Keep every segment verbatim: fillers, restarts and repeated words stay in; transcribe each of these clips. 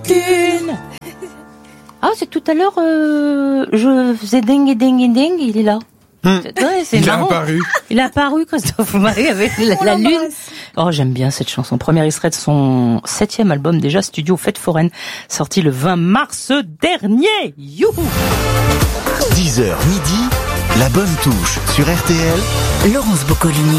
Martine. Ah, c'est tout à l'heure, euh, je faisais dingue, dingue, dingue, il est là. Hum. Ouais, c'est il marrant. a apparu. Il a apparu, Christophe Maé, avec la, la lune. Oh, j'aime bien cette chanson. Premier extrait de son septième album, déjà, Studio Fête Foraine, sorti le vingt mars dernier. Youhou! dix heures midi, la bonne touche sur R T L. Laurence Boccolini.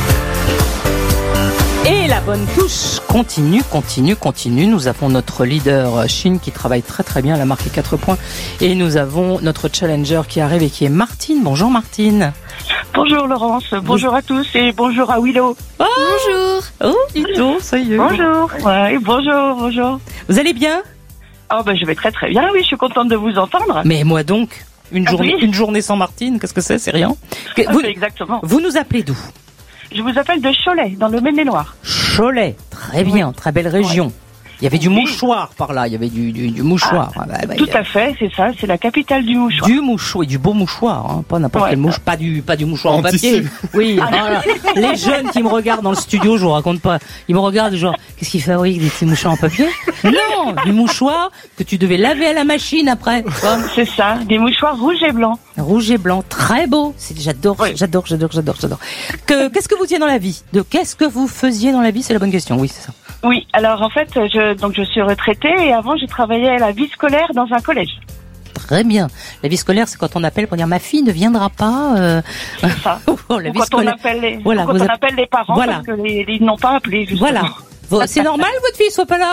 Et la bonne touche continue, continue, continue. Nous avons notre leader Chine qui travaille très très bien, elle a marqué quatre points. Et nous avons notre challenger qui arrive et qui est Martine. Bonjour Martine. Bonjour Laurence, bonjour à tous et bonjour à Willow. Oh, bonjour. Oh, dis donc, ça y est. Bonjour, ouais, bonjour, bonjour. Vous allez bien? Oh ben je vais très très bien, oui, je suis contente de vous entendre. Mais moi donc, une Ah journée, oui. une journée sans Martine, qu'est-ce que c'est? C'est rien. Ah, Vous, c'est exactement. vous nous appelez d'où? Je vous appelle de Cholet, dans le Maine-et-Loire. Cholet, très bien, très belle région. Il y avait du Oui. mouchoir par là, il y avait du, du, du mouchoir. Ah, bah, bah, Tout il y a- à fait, c'est ça, c'est la capitale du mouchoir. Du mouchoir, et du beau mouchoir, hein, pas n'importe Ouais. quel mouchoir, pas du, pas du mouchoir en, En papier. tissu. Oui, Ah, voilà. Les jeunes qui me regardent dans le studio, je vous raconte pas, ils me regardent genre, qu'est-ce qu'ils fabriquent, des petits mouchoirs en papier? Non, du mouchoir que tu devais laver à la machine après. tu vois. C'est ça, des mouchoirs rouges et blancs. Rouge et blanc, très beau. C'est, j'adore, Oui. j'adore, j'adore, j'adore, j'adore. Que, qu'est-ce que vous faisiez dans la vie? De qu'est-ce que vous faisiez dans la vie? C'est la bonne question. Oui, c'est ça. Oui, alors en fait, je, donc je suis retraitée et avant je travaillais à la vie scolaire dans un collège. Très bien. La vie scolaire, c'est quand on appelle pour dire ma fille ne viendra pas. Euh... C'est ça. Oh, la Ou vie quand on scolaire. appelle les, Voilà, ou quand vous on app- appelle les parents Voilà. parce que les, ils n'ont pas appelé. Justement. Voilà. Vo- C'est normal, votre fille soit pas là?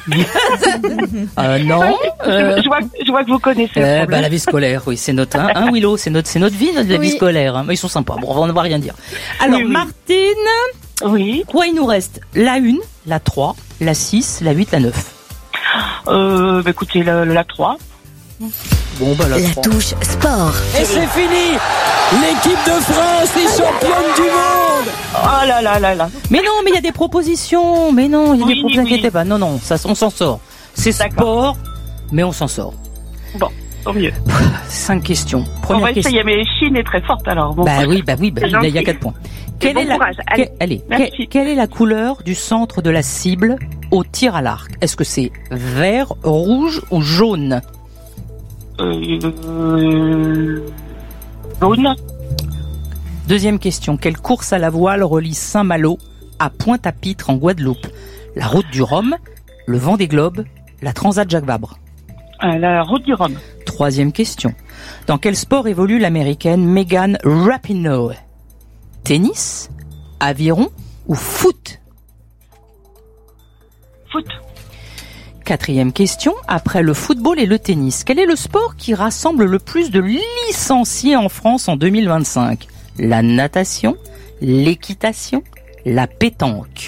euh, non. Euh... Je, je vois, je vois que vous connaissez le Eh ben, problème. la vie scolaire, oui, c'est notre, hein, hein, Willow, c'est notre, c'est notre vie, notre, la vie Oui. scolaire. Hein. Mais ils sont sympas. Bon, on va rien dire. Alors, Oui, oui. Martine, Oui. quoi il nous reste? La une, la trois, la six, la huit, la neuf. Euh, bah, écoutez, la, la trois. Bon, bah, la, La trois. touche sport. Et c'est fini. L'équipe de France est championne du monde. Oh là là là là. Mais non, mais il y a des propositions. Mais non, il y a Oui, des propositions. oui. Inquiétez pas. Non, non, ça, on s'en sort. C'est D'accord. sport, mais on s'en sort. Bon, tant mieux. Cinq questions. On Première va question. essayer, mais Chine est très forte alors. Bon. Bah oui, bah oui, bah C'est oui, là, il y a gentil. quatre points. Et Quelle bon est la, courage. que- Allez. allez, Merci. que- quelle est la couleur du centre de la cible au tir à l'arc? Est-ce que c'est vert, rouge ou jaune? Euh, jaune. Deuxième question. Quelle course à la voile relie Saint-Malo à Pointe-à-Pitre en Guadeloupe? La route du Rhum, le Vendée Globe, la Transat Jacques Vabre. Euh, la route du Rhum. Troisième question. Dans quel sport évolue l'américaine Megan Rapinoe? Tennis, aviron ou foot? Foot. Quatrième question. Après le football et le tennis, quel est le sport qui rassemble le plus de licenciés en France en deux mille vingt-cinq? La natation, l'équitation, la pétanque.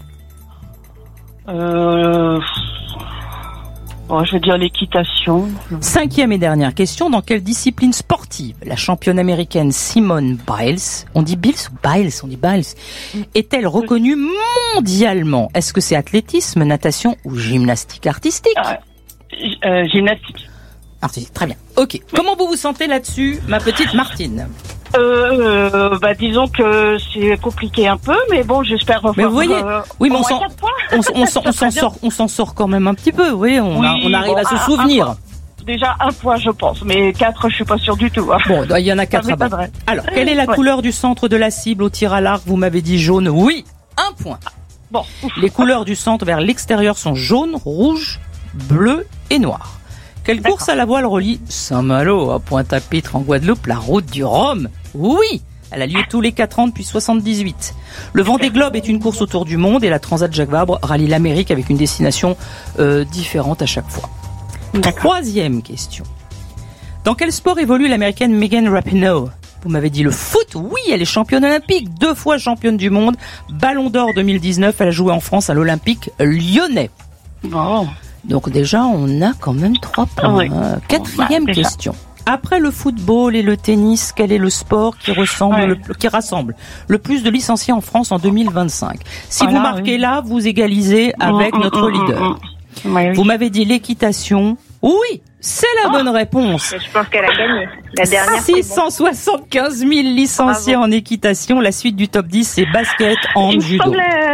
Euh, bon, je vais dire l'équitation. Cinquième et dernière question. Dans quelle discipline sportive la championne américaine Simone Biles, on dit Biles ou Biles, on dit Biles, est-elle reconnue mondialement? Est-ce que c'est athlétisme, natation ou gymnastique artistique? Ah, euh, gymnastique. Artistique, très bien. Ok. Comment vous vous sentez là-dessus, ma petite Martine? Euh, euh, bah disons que c'est compliqué un peu, mais bon, j'espère revoir. Mais vous voyez, euh, oui, mais au on moins s'en, quatre points. on, s- on s'en- on s'en sort, on s'en sort quand même un petit peu, oui, on, Oui, a- on arrive bon, à se un- souvenir. un Déjà un point, je pense, mais quatre, je suis pas sûre du tout. Hein. Bon, il y en a quatre Ça à battre. m'étonnerait. Alors, quelle est la Ouais. couleur du centre de la cible au tir à l'arc? Vous m'avez dit jaune. Oui, un point. Bon, Les couleurs du centre vers l'extérieur sont jaune, rouge, bleu et noir. Quelle D'accord. course à la voile relie Saint-Malo à Pointe-à-Pitre en Guadeloupe? La route du Rhum. Oui, elle a lieu tous les quatre ans depuis soixante-dix-huit. Le Vendée Globe est une course autour du monde et la Transat Jacques Vabre rallie l'Amérique avec une destination euh, différente à chaque fois. Troisième question. Dans quel sport évolue l'américaine Megan Rapinoe? Vous m'avez dit le foot. Oui, elle est championne olympique, deux fois championne du monde. Ballon d'or deux mille dix-neuf, elle a joué en France à l'Olympique lyonnais. bon. Donc déjà, on a quand même trois points. Oui. Quatrième Bon, bah, déjà. question. Après le football et le tennis, quel est le sport qui ressemble, Ouais. le, qui rassemble le plus de licenciés en France en deux mille vingt-cinq? Si Voilà, vous marquez oui. là, vous égalisez avec Mm, mm, notre mm, leader. mm, mm. Ouais, oui. Vous m'avez dit l'équitation. Oui, c'est la bonne réponse. Je pense qu'elle a gagné. La dernière, c'est six bon. cent soixante-quinze mille licenciés Bravo. en équitation. La suite du top dix, c'est basket, Il hand, me judo. semblait,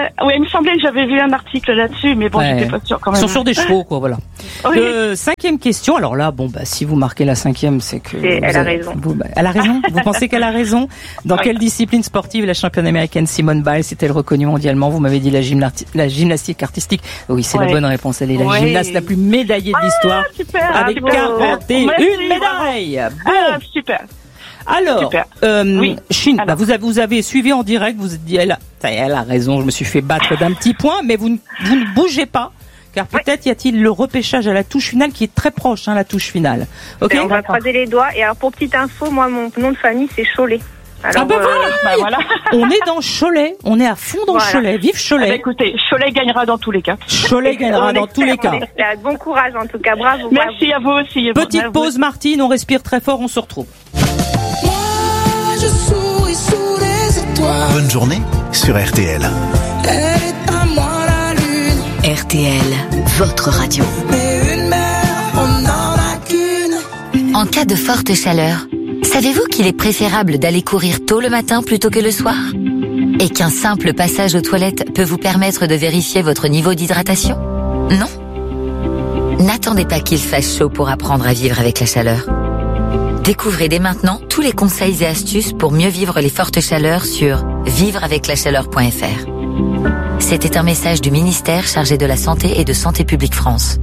oui, il me semblait que j'avais vu un article là-dessus, mais bon, Ouais. j'étais pas sûre quand même. Ils sont sur des chevaux, quoi, voilà. Oui. Euh, cinquième question. Alors là, bon, bah, si vous marquez la cinquième, c'est que. C'est- vous elle a avez- raison. vous- bah, elle a raison. Vous pensez qu'elle a raison? Dans Oui. quelle discipline sportive la championne américaine Simone Biles est-elle reconnue mondialement? Vous m'avez dit la, gymnasti- la gymnastique artistique. Oui, c'est Ouais. la bonne réponse. Elle est la Ouais. gymnaste la plus médaillée de l'histoire. Super. Avec super. quarante et Merci, une médailles. Bon. Ah, super. Alors, Super. euh, Oui. Chine, bah, Alors. vous, avez, vous avez suivi en direct, vous vous êtes dit, elle a, ça y est, elle a raison, je me suis fait battre d'un petit point, mais vous ne, vous ne bougez pas, car peut-être y a-t-il le repêchage à la touche finale qui est très proche, hein, la touche finale. Ok. Et on va croiser les doigts. Et alors, pour petite info, moi, mon nom de famille, c'est Cholet. Alors, Ah ben euh, voilà, Bah, voilà. on est dans Cholet, on est à fond dans Voilà. Cholet, vive Ah, bah, Cholet. écoutez, Cholet gagnera dans tous les cas. Cholet gagnera on dans tous les espère, cas. on espère. Bon courage, en tout cas. Bravo. Merci à vous aussi. Petite À vous. pause, Martine, on respire très fort, on se retrouve. Je souris sous les étoiles. Bonne journée sur R T L. Elle est à moi la lune. R T L, votre radio. Mais une mère, on n'en a qu'une. En cas de forte chaleur, savez-vous qu'il est préférable d'aller courir tôt le matin plutôt que le soir? Et qu'un simple passage aux toilettes peut vous permettre de vérifier votre niveau d'hydratation? Non? N'attendez pas qu'il fasse chaud pour apprendre à vivre avec la chaleur. Découvrez dès maintenant tous les conseils et astuces pour mieux vivre les fortes chaleurs sur vivre avec la chaleur point f r. C'était un message du ministère chargé de la Santé et de Santé publique France.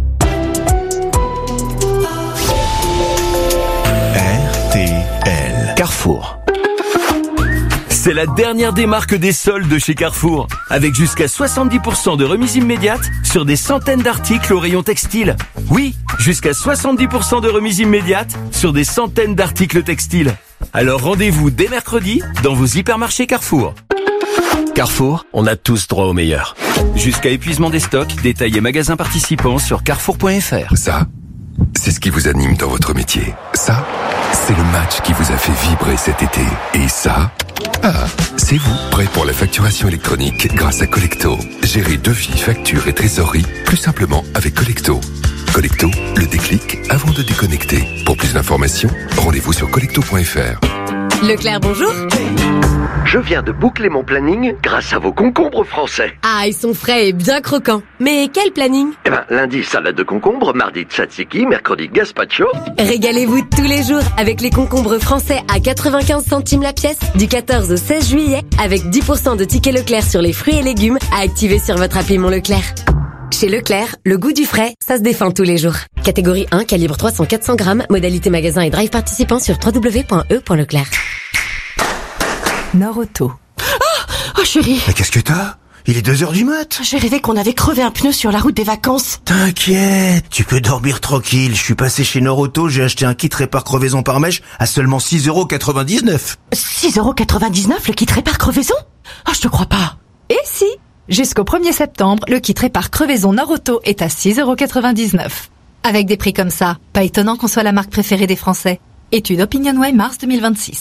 R T L. Carrefour. C'est la dernière des marques des soldes de chez Carrefour, avec jusqu'à soixante-dix pour cent de remise immédiate sur des centaines d'articles au rayon textile. Oui, jusqu'à soixante-dix pour cent de remise immédiate sur des centaines d'articles textiles. Alors rendez-vous dès mercredi dans vos hypermarchés Carrefour. Carrefour, on a tous droit au meilleur. Jusqu'à épuisement des stocks, détails et magasins participants sur carrefour point f r. Ça, c'est ce qui vous anime dans votre métier. Ça, c'est le match qui vous a fait vibrer cet été. Et ça, ah, c'est vous, prêt pour la facturation électronique grâce à Collecto. Gérez devis, factures et trésorerie plus simplement avec Collecto. Collecto, le déclic avant de déconnecter. Pour plus d'informations, rendez-vous sur collecto point f r. Leclerc, bonjour. Je viens de boucler mon planning grâce à vos concombres français. Ah, ils sont frais et bien croquants. Mais quel planning? Eh ben, lundi, salade de concombre, mardi, tzatziki, mercredi, gazpacho. Régalez-vous tous les jours avec les concombres français à quatre-vingt-quinze centimes la pièce du quatorze au seize juillet avec dix pour cent de tickets Leclerc sur les fruits et légumes à activer sur votre appli Mon Leclerc. Chez Leclerc, le goût du frais, ça se défend tous les jours. Catégorie un, calibre trois cents à quatre cents grammes, modalité magasin et drive participant sur w w w point e point leclerc. Nord-Auto. Oh, oh chérie. Mais qu'est-ce que t'as? Il est deux heures du mat. J'ai rêvé qu'on avait crevé un pneu sur la route des vacances. T'inquiète, tu peux dormir tranquille. Je suis passé chez Nord-Auto, j'ai acheté un kit répare crevaison par mèche à seulement six euros quatre-vingt-dix-neuf. six euros quatre-vingt-dix-neuf le kit répare crevaison? Oh, je te crois pas. Et si? Jusqu'au premier septembre, le kit répare crevaison Nord-Auto est à six euros quatre-vingt-dix-neuf. Avec des prix comme ça, pas étonnant qu'on soit la marque préférée des Français. Étude OpinionWay mars deux mille vingt-six.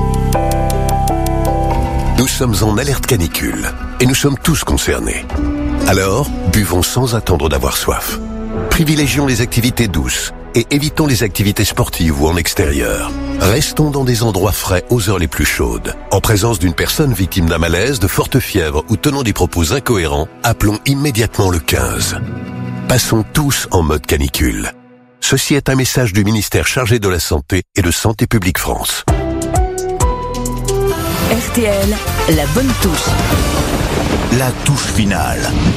Nous sommes en alerte canicule et nous sommes tous concernés. Alors, buvons sans attendre d'avoir soif. Privilégions les activités douces et évitons les activités sportives ou en extérieur. Restons dans des endroits frais aux heures les plus chaudes. En présence d'une personne victime d'un malaise, de forte fièvre ou tenant des propos incohérents, appelons immédiatement le quinze. Passons tous en mode canicule. Ceci est un message du ministère chargé de la Santé et de Santé publique France. R T L, la bonne touche. La touche finale.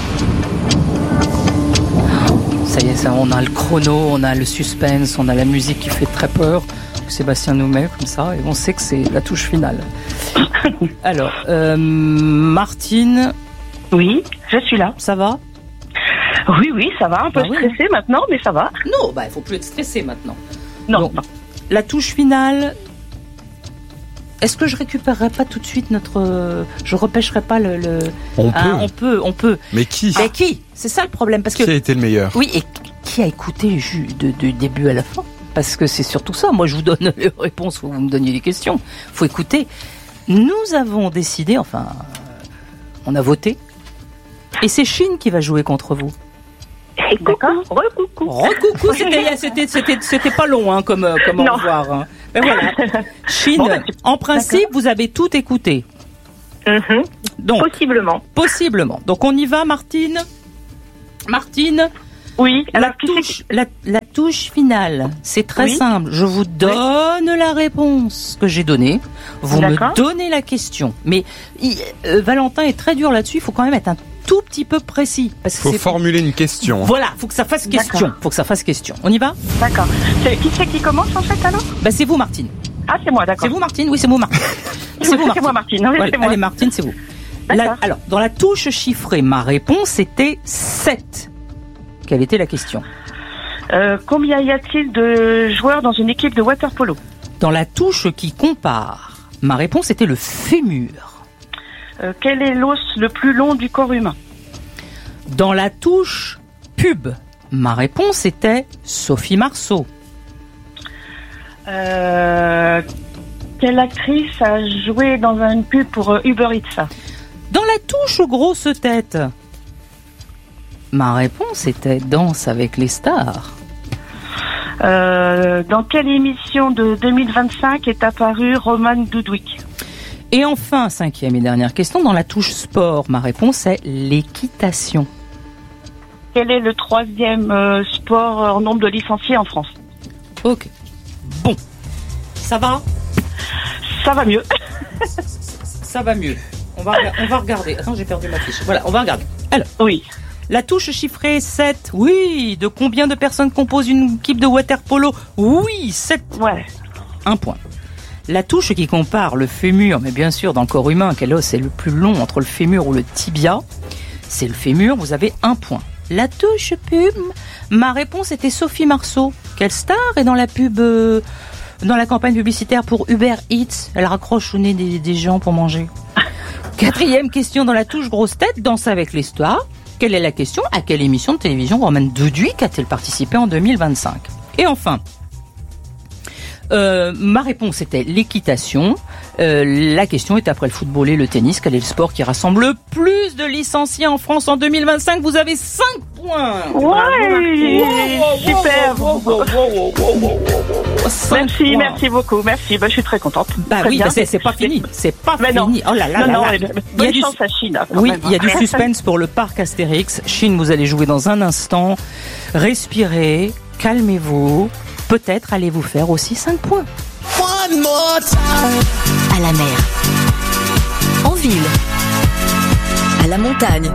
Ça y est, ça, on a le chrono, on a le suspense, on a la musique qui fait très peur. Sébastien nous met comme ça et on sait que c'est la touche finale. Alors, euh, Martine. Oui, je suis là. Ça va? Oui, oui, ça va. Un peu bah oui. stressé maintenant, mais ça va. Non, bah il faut plus être stressé maintenant. Non. Donc, la touche finale. Est-ce que je récupérerai pas tout de suite notre, je repêcherai pas le, le... On hein, peut. on peut, on peut. Mais qui? Mais qui? C'est ça le problème, parce que. Qui a été le meilleur? Oui, et qui a écouté ju- de, de début à la fin? Parce que c'est surtout ça. Moi, je vous donne les réponses, faut que vous me donniez les questions. Faut écouter. Nous avons décidé, enfin, on a voté, et c'est Chine qui va jouer contre vous. D'accord. Recoucou. Recoucou, c'était, c'était, c'était, c'était pas long, hein, comme, comme au revoir. Hein. Mais voilà. Chine, Bon, bah, en principe, d'accord. vous avez tout écouté. Mhm. Donc, possiblement. Possiblement. Donc on y va, Martine. Martine. Oui. La touche, la, la touche finale, c'est très Oui. simple. Je vous donne oui. la réponse que j'ai donnée. Vous D'accord. me donnez la question. Mais il, euh, Valentin est très dur là-dessus. Il faut quand même être un tout petit peu précis. Parce que faut c'est... formuler une question. Voilà, faut que ça fasse question. D'accord. Faut que ça fasse question. On y va ? D'accord. C'est, qui c'est qui commence en fait alors ? Bah c'est vous, Martine. Ah, c'est moi, d'accord. C'est vous, Martine ? Oui, c'est vous, Martine. C'est vous, Martine. C'est moi, Martine. Oui, Voilà. c'est moi. Allez, Martine, c'est vous. La, alors, dans la touche chiffrée, ma réponse était sept. Quelle était la question ? Euh, combien y a-t-il de joueurs dans une équipe de water-polo ? Dans la touche qui compare, ma réponse était le fémur. Euh, quel est l'os le plus long du corps humain ? Dans la touche pub, ma réponse était Sophie Marceau. Euh, quelle actrice a joué dans une pub pour euh, Uber Eats ? Dans la touche grosse tête, ma réponse était Danse avec les stars. Euh, dans quelle émission de deux mille vingt-cinq est apparu Roman Dudwick ? Et enfin, cinquième et dernière question, dans la touche sport, ma réponse est l'équitation. Quel est le troisième euh, sport en nombre de licenciés en France ? Ok. Bon. Ça va ? Ça va mieux. Ça va mieux. On va, on va regarder. Attends, j'ai perdu ma fiche. Voilà, on va regarder. Alors, oui. La touche chiffrée sept, oui. De combien de personnes compose une équipe de water-polo ? Oui, sept. Ouais. Un point. La touche qui compare le fémur, mais bien sûr, dans le corps humain, quel os est le plus long entre le fémur ou le tibia ? C'est le fémur, vous avez un point. La touche pub, ma réponse était Sophie Marceau. Quelle star est dans la pub, euh, dans la campagne publicitaire pour Uber Eats ? Elle raccroche au nez des, des gens pour manger. Quatrième question dans la touche grosse tête, Danse avec les stars. Quelle est la question ? À quelle émission de télévision Roman Dudwick a-t-elle participé en deux mille vingt-cinq ? Et enfin, euh, ma réponse était l'équitation. Euh, la question est après le football et le tennis. Quel est le sport qui rassemble le plus de licenciés en France en deux mille vingt-cinq ? Vous avez cinq points. Ouais, super. Merci, points. merci beaucoup, merci. Bah, je suis très contente. Bah très oui, bien. bah c'est, c'est pas fini, c'est pas Mais fini. Non. Oh là là non, là non, là. mais Il y bonne a du... chance à Chine. Quand oui, même. il y a du suspense pour le parc Astérix. Chine, vous allez jouer dans un instant. Respirez, calmez-vous. Peut-être allez-vous faire aussi cinq points. One more time. À la mer, en ville, à la montagne.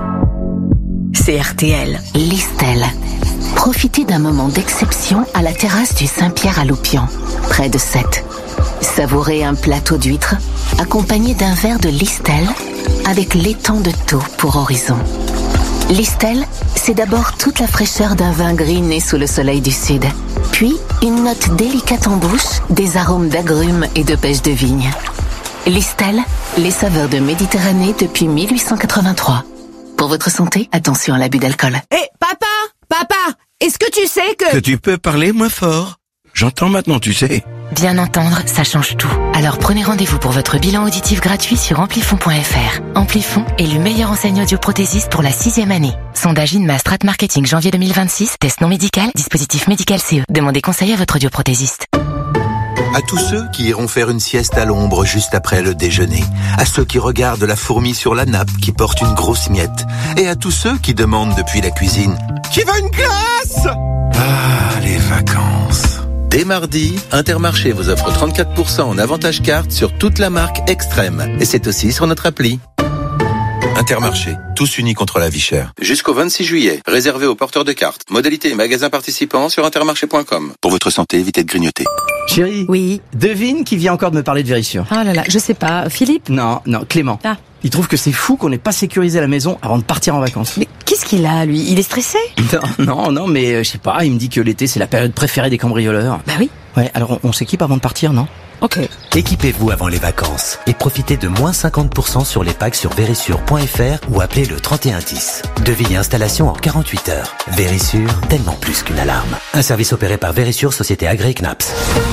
C'est R T L. Listel. Profitez d'un moment d'exception à la terrasse du Saint-Pierre à Loupian, près de Sète. Savourez un plateau d'huîtres accompagné d'un verre de Listel avec l'étang de Thau pour horizon. Listel, c'est d'abord toute la fraîcheur d'un vin gris né sous le soleil du sud, puis une note délicate en bouche, des arômes d'agrumes et de pêche de vigne. Listel, les saveurs de Méditerranée depuis mille huit cent quatre-vingt-trois. Pour votre santé, attention à l'abus d'alcool. Hé, hey, papa, papa, est-ce que tu sais que... Que tu peux parler moins fort. J'entends maintenant, tu sais. Bien entendre, ça change tout. Alors prenez rendez-vous pour votre bilan auditif gratuit sur amplifon point f r. Amplifon, élu meilleur enseigne audioprothésiste pour la sixième année. Sondage INMA Strat Marketing janvier deux mille vingt-six. Test non médical, dispositif médical C E. Demandez conseil à votre audioprothésiste. À tous ceux qui iront faire une sieste à l'ombre juste après le déjeuner, à ceux qui regardent la fourmi sur la nappe qui porte une grosse miette, et à tous ceux qui demandent depuis la cuisine « Qui veut une glace ?» Ah, les vacances. Dès mardi, Intermarché vous offre trente-quatre pour cent en avantage carte sur toute la marque Extrême. Et c'est aussi sur notre appli. Intermarché, tous unis contre la vie chère. Jusqu'au vingt-six juillet, réservé aux porteurs de cartes. Modalités et magasins participants sur intermarché point com. Pour votre santé, évitez de grignoter. Chérie. Oui. Devine qui vient encore de me parler de Vérissure. Ah là là, je sais pas. Philippe ? Non, non, Clément. Ah. Il trouve que c'est fou qu'on n'ait pas sécurisé la maison avant de partir en vacances. Mais qu'est-ce qu'il a, lui ? Il est stressé ? Non, non, non, mais euh, je sais pas, il me dit que l'été c'est la période préférée des cambrioleurs. Bah oui. Ouais, alors on, on s'équipe avant de partir, non ? Ok. Équipez-vous avant les vacances et profitez de moins cinquante pour cent sur les packs sur vérissure point f r ou appelez le trente et un dix. Devis et installation en quarante-huit heures. Vérissure, tellement plus qu'une alarme. Un service opéré par Vérissure, société agréée C N A P S.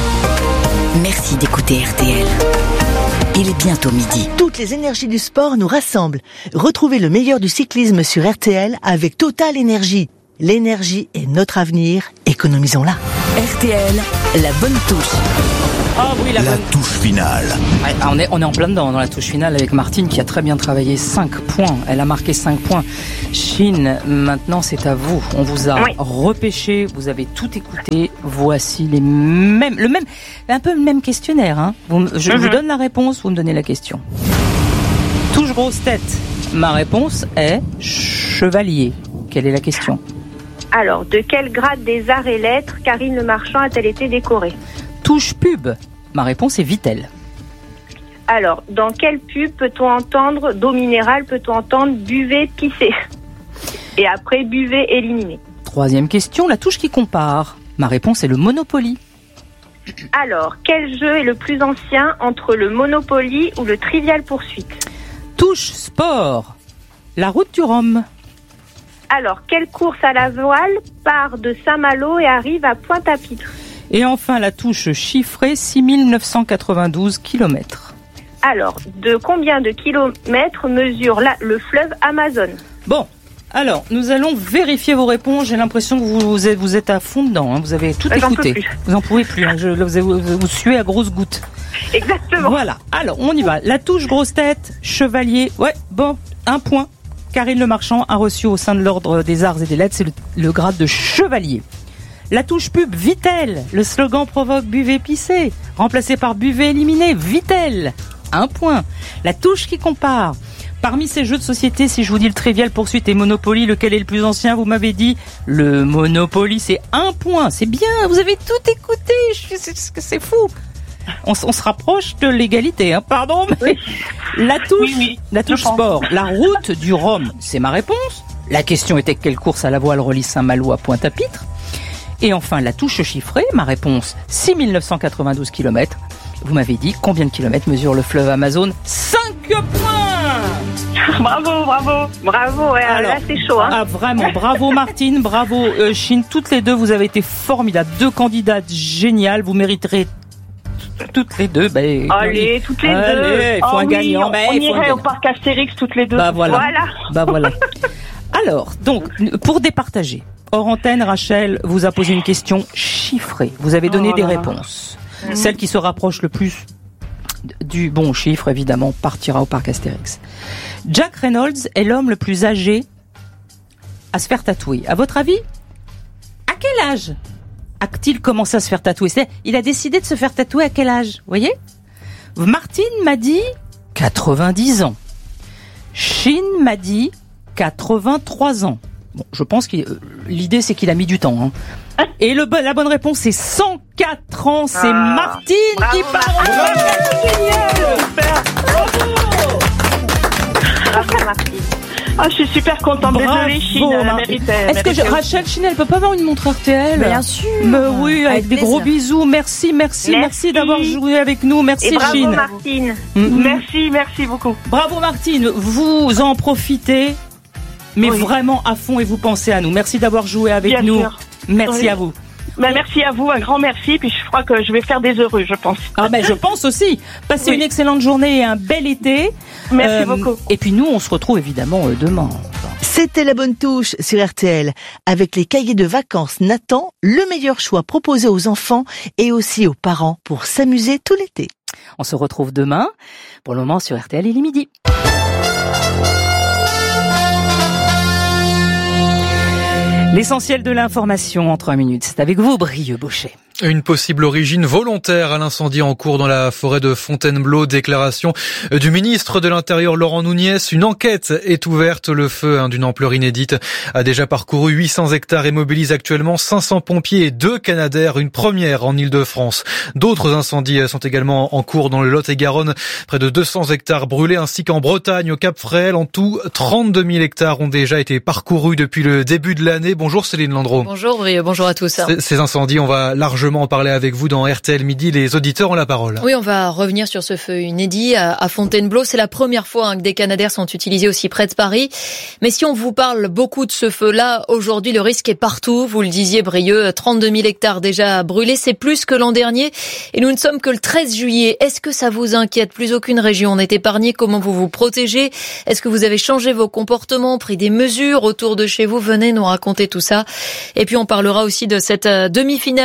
Merci d'écouter R T L. Il est bientôt midi. Toutes les énergies du sport nous rassemblent. Retrouvez le meilleur du cyclisme sur R T L avec Total Énergie. L'énergie est notre avenir, économisons-la. R T L, la bonne touche. Ah oui, la, la bonne... touche finale. Ouais, on est, on est en plein dedans dans la touche finale avec Martine qui a très bien travaillé. cinq points. Elle a marqué cinq points. Chine, maintenant c'est à vous. On vous a oui. repêché. Vous avez tout écouté. Voici les mêmes, le même, un peu le même questionnaire. Hein. Vous, je mm-hmm. vous donne la réponse. Vous me donnez la question. Touche grosse tête. Ma réponse est chevalier. Quelle est la question? Alors, de quel grade des arts et lettres Karine Le Marchand a-t-elle été décorée? Touche pub. Ma réponse est Vittel. Alors, dans quelle pub peut-on entendre d'eau minérale, peut-on entendre buvez, pissez? Et après, buvez, éliminez. Troisième question, la touche qui compare. Ma réponse est le Monopoly. Alors, quel jeu est le plus ancien entre le Monopoly ou le Trivial Poursuite? Touche sport. La route du Rhum. Alors, quelle course à la voile part de Saint-Malo et arrive à Pointe-à-Pitre? Et enfin, la touche chiffrée, six mille neuf cent quatre-vingt-douze kilomètres. Alors, de combien de kilomètres mesure la, le fleuve Amazon? Bon, alors, nous allons vérifier vos réponses. J'ai l'impression que vous, vous, êtes, vous êtes à fond dedans. Hein. Vous avez tout ben, écouté. Vous n'en pouvez plus. Hein. Je, vous, vous, vous suez à grosses gouttes. Exactement. Voilà. Alors, on y va. La touche grosse tête, chevalier. Ouais, bon, un point. Karine Le Marchand a reçu au sein de l'ordre des arts et des lettres, c'est le, le grade de chevalier. La touche pub, Vittel. Le slogan provoque buvez, pissez. Remplacé par buvez, éliminez. Vittel. Un point. La touche qui compare. Parmi ces jeux de société, si je vous dis le Trivial Poursuite et Monopoly, lequel est le plus ancien? Vous m'avez dit le Monopoly, c'est un point. C'est bien, vous avez tout écouté. C'est, c'est fou. On, on se rapproche de l'égalité, hein. Pardon, mais oui. la touche, oui, oui. la touche sport, la route du Rhum, c'est ma réponse. La question était quelle course à la voile relie Saint-Malo à Pointe-à-Pitre? Et enfin, la touche chiffrée, ma réponse, six mille neuf cent quatre-vingt-douze kilomètres. Vous m'avez dit combien de kilomètres mesure le fleuve Amazon? cinq points. Bravo, bravo, bravo. Ouais, alors, là, c'est chaud. Hein. Ah, vraiment, bravo Martine, bravo euh, Chine. Toutes les deux, vous avez été formidables. Deux candidates géniales. Vous mériterez toutes les deux. Bah, allez, toutes les allez, deux. Il faut oh, un oui, gagnant. On, bah, on il faut irait un au parc Astérix toutes les deux. Bah voilà. Voilà. Bah voilà. Alors, donc, pour départager, hors antenne, Rachel vous a posé une question chiffrée. Vous avez donné oh des réponses. Mmh. Celle qui se rapproche le plus du bon chiffre, évidemment, partira au parc Astérix. Jack Reynolds est l'homme le plus âgé à se faire tatouer. À votre avis, à quel âge a-t-il commencé à se faire tatouer? C'est, il a décidé de se faire tatouer à quel âge? Vous voyez? Martine m'a dit quatre-vingt-dix ans. Chine m'a dit quatre-vingt-trois ans. Bon, je pense que euh, l'idée c'est qu'il a mis du temps. Hein. Et le, la bonne réponse c'est cent quatre ans. C'est ah, Martine bravo, qui parle. Bravo, bravo, bravo Martine. Ah, je suis super contente. Désolée, Chine, elle méritait. Est-ce que je, Rachel, Chine, elle peut pas avoir une montre R T L? Bien sûr. Mais oui, avec, avec des plaisir. Gros bisous. Merci, merci, merci, merci d'avoir joué avec nous. Merci, et bravo, Chine. Martine. Mm-hmm. Merci, merci beaucoup. Bravo, Martine. Vous en profitez, mais oui. vraiment à fond et vous pensez à nous. Merci d'avoir joué avec Bien nous. Sûr. Merci oui. à vous. Ben, merci à vous, un grand merci, puis je crois que je vais faire des heureux, je pense. Ah ben je pense aussi. Passez oui. une excellente journée et un bel été. Merci euh, beaucoup. Et puis nous, on se retrouve évidemment demain. C'était la bonne touche sur R T L. Avec les cahiers de vacances Nathan, le meilleur choix proposé aux enfants et aussi aux parents pour s'amuser tout l'été. On se retrouve demain. Pour le moment sur R T L, il est midi. L'essentiel de l'information en trois minutes, c'est avec vous, Brieux Bauchet. Une possible origine volontaire à l'incendie en cours dans la forêt de Fontainebleau. Déclaration du ministre de l'Intérieur Laurent Nunez. Une enquête est ouverte. Le feu, hein, d'une ampleur inédite, a déjà parcouru huit cents hectares et mobilise actuellement cinq cents pompiers et deux Canadair, une première en Île-de-France. D'autres incendies sont également en cours dans le Lot-et-Garonne. Près de deux cents hectares brûlés, ainsi qu'en Bretagne, au Cap-Fréhel. En tout, trente-deux mille hectares ont déjà été parcourus depuis le début de l'année. Bonjour Céline Landreau. Bonjour, bonjour à tous. Ces, ces incendies, on va largement en parler avec vous dans R T L Midi. Les auditeurs ont la parole. Oui, on va revenir sur ce feu inédit à Fontainebleau. C'est la première fois hein, que des Canadair sont utilisés aussi près de Paris. Mais si on vous parle beaucoup de ce feu-là, aujourd'hui, le risque est partout. Vous le disiez, Brieux, trente-deux mille hectares déjà brûlés. C'est plus que l'an dernier. Et nous ne sommes que le treize juillet. Est-ce que ça vous inquiète? Plus aucune région n'est épargnée. Comment vous vous protégez? Est-ce que vous avez changé vos comportements, pris des mesures autour de chez vous? Venez nous raconter tout ça. Et puis, on parlera aussi de cette demi-finale du Mondial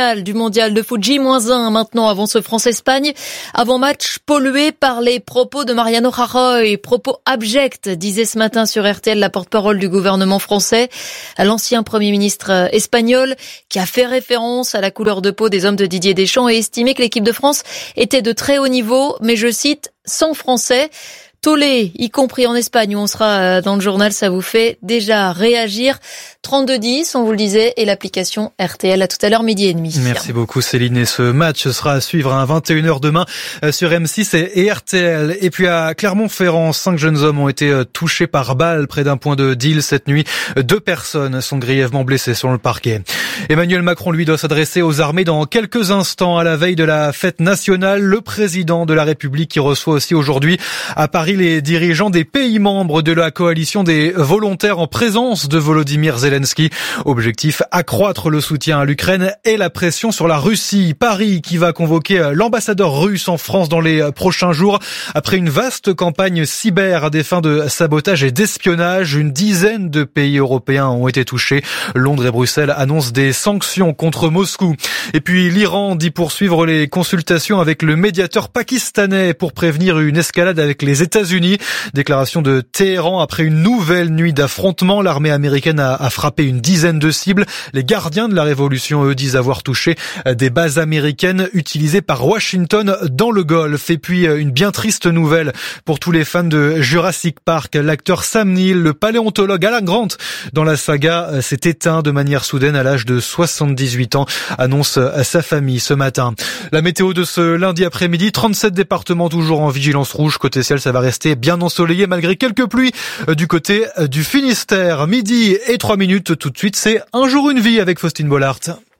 mondial de foot. J moins un maintenant avant ce France-Espagne. Avant match pollué par les propos de Mariano Rajoy. Propos abjects, disait ce matin sur R T L la porte-parole du gouvernement français. L'ancien Premier ministre espagnol qui a fait référence à la couleur de peau des hommes de Didier Deschamps et estimé que l'équipe de France était de très haut niveau, mais je cite, sans Français. Tollé, y compris en Espagne où on sera dans le journal, ça vous fait déjà réagir. trente-deux dix, on vous le disait, et l'application R T L à tout à l'heure, midi et demi. Merci beaucoup Céline, et ce match sera à suivre à vingt et une heures demain sur M six et R T L. Et puis à Clermont-Ferrand, cinq jeunes hommes ont été touchés par balle près d'un point de deal cette nuit. Deux personnes sont grièvement blessées sur le parquet. Emmanuel Macron, lui, doit s'adresser aux armées dans quelques instants à la veille de la fête nationale. Le président de la République qui reçoit aussi aujourd'hui à Paris les dirigeants des pays membres de la coalition des volontaires en présence de Volodymyr Zelensky. Objectif, accroître le soutien à l'Ukraine et la pression sur la Russie. Paris qui va convoquer l'ambassadeur russe en France dans les prochains jours. Après une vaste campagne cyber à des fins de sabotage et d'espionnage, une dizaine de pays européens ont été touchés. Londres et Bruxelles annoncent des sanctions contre Moscou. Et puis l'Iran dit poursuivre les consultations avec le médiateur pakistanais pour prévenir une escalade avec les États-Unis. Déclaration de Téhéran après une nouvelle nuit d'affrontements. L'armée américaine a, a frappé une dizaine de cibles. Les gardiens de la révolution, eux, disent avoir touché des bases américaines utilisées par Washington dans le Golfe. Et puis une bien triste nouvelle pour tous les fans de Jurassic Park. L'acteur Sam Neill, le paléontologue Alan Grant dans la saga, s'est éteint de manière soudaine à l'âge de soixante-dix-huit ans, annonce sa famille ce matin. La météo de ce lundi après-midi, trente-sept départements toujours en vigilance rouge. Côté ciel, ça va rester bien ensoleillé malgré quelques pluies du côté du Finistère. Midi et trois minutes, tout de suite, c'est Un jour une vie avec Faustine Bollard.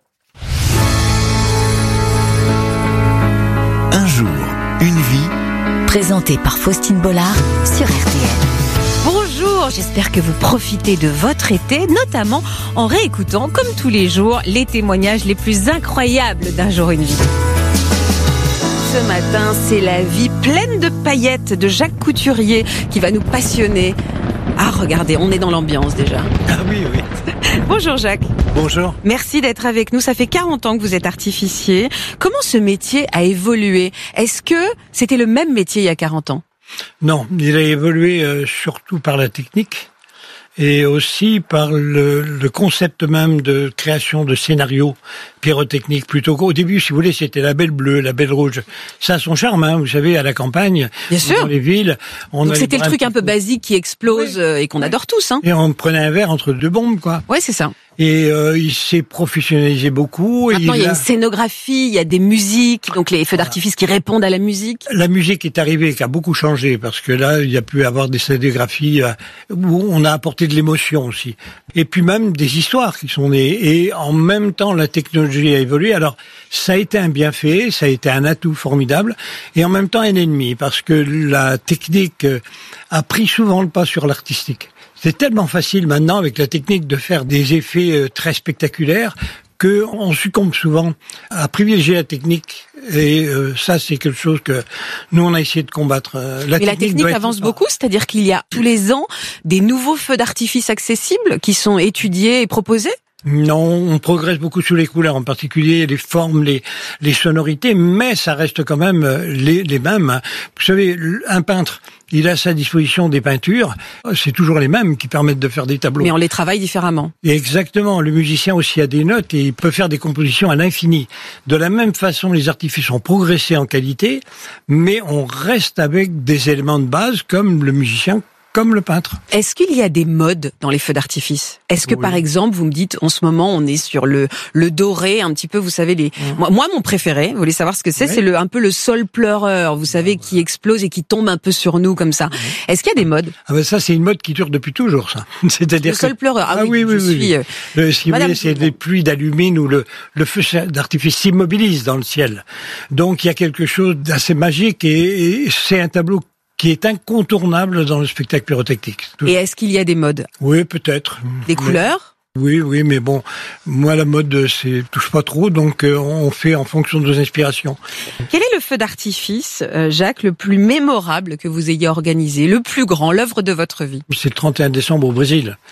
Un jour, une vie. Présenté par Faustine Bollard sur R T L. Bonjour, j'espère que vous profitez de votre été, notamment en réécoutant, comme tous les jours, les témoignages les plus incroyables d'Un jour une vie. Ce matin, c'est la vie pleine de paillettes de Jacques Couturier qui va nous passionner. Ah, regardez, on est dans l'ambiance déjà. Ah oui, oui. Bonjour Jacques. Bonjour. Merci d'être avec nous. Ça fait quarante ans que vous êtes artificier. Comment ce métier a évolué ? Est-ce que c'était le même métier il y a quarante ans ? Non, il a évolué euh, surtout par la technique et aussi par le, le concept même de création de scénarios pyrotechniques. Plutôt qu'au début, si vous voulez, c'était la belle bleue, la belle rouge. Ça a son charme, hein, vous savez, à la campagne, bien sûr, dans les villes. On Donc c'était le truc un peu basique qui explose, oui, et qu'on oui. adore tous. Hein. Et on prenait un verre entre deux bombes, quoi. Ouais, c'est ça. Et euh, il s'est professionnalisé beaucoup. Maintenant, et il y a a... une scénographie, il y a des musiques, donc les feux d'artifice qui répondent à la musique. La musique est arrivée, qui a beaucoup changé, parce que là, il y a pu avoir des scénographies où on a apporté de l'émotion aussi. Et puis même des histoires qui sont nées. Et en même temps, la technologie a évolué. Alors, ça a été un bienfait, ça a été un atout formidable, et en même temps un ennemi, parce que la technique a pris souvent le pas sur l'artistique. C'est tellement facile maintenant avec la technique de faire des effets très spectaculaires que on succombe souvent à privilégier la technique, et euh, ça c'est quelque chose que nous on a essayé de combattre. La Mais technique la technique avance être... beaucoup, c'est-à-dire qu'il y a tous les ans des nouveaux feux d'artifice accessibles qui sont étudiés et proposés ? Non, on progresse beaucoup sur les couleurs, en particulier les formes, les, les sonorités, mais ça reste quand même les, les mêmes. Vous savez, un peintre, il a à sa disposition des peintures, c'est toujours les mêmes qui permettent de faire des tableaux. Mais on les travaille différemment. Et exactement, le musicien aussi a des notes et il peut faire des compositions à l'infini. De la même façon, les artifices ont progressé en qualité, mais on reste avec des éléments de base comme le musicien, comme le peintre. Est-ce qu'il y a des modes dans les feux d'artifice ? Est-ce que, oui. par exemple, vous me dites, en ce moment, on est sur le le doré, un petit peu, vous savez, les. Mmh. Moi, moi, mon préféré, vous voulez savoir ce que c'est ? Oui. C'est le un peu le sol pleureur, vous savez, qui explose et qui tombe un peu sur nous comme ça. Mmh. Est-ce qu'il y a des modes ? Ah ben ça, c'est une mode qui dure depuis toujours, ça. C'est-à-dire le sol que... pleureur. Ah, ah oui, oui, je oui, suis. oui. Le, si vous voulez, c'est des pluies d'alumine où le le feu d'artifice s'immobilise dans le ciel. Donc il y a quelque chose d'assez magique et, et c'est un tableau qui est incontournable dans le spectacle pyrotechnique. Tout et est-ce qu'il y a des modes ? Oui, peut-être. Des mais, couleurs ? Oui, oui, mais bon, moi la mode, c'est touche pas trop, donc euh, on fait en fonction de nos inspirations. Quel est le feu d'artifice, euh, Jacques, le plus mémorable que vous ayez organisé, le plus grand, l'œuvre de votre vie ? C'est le trente et un décembre au Brésil.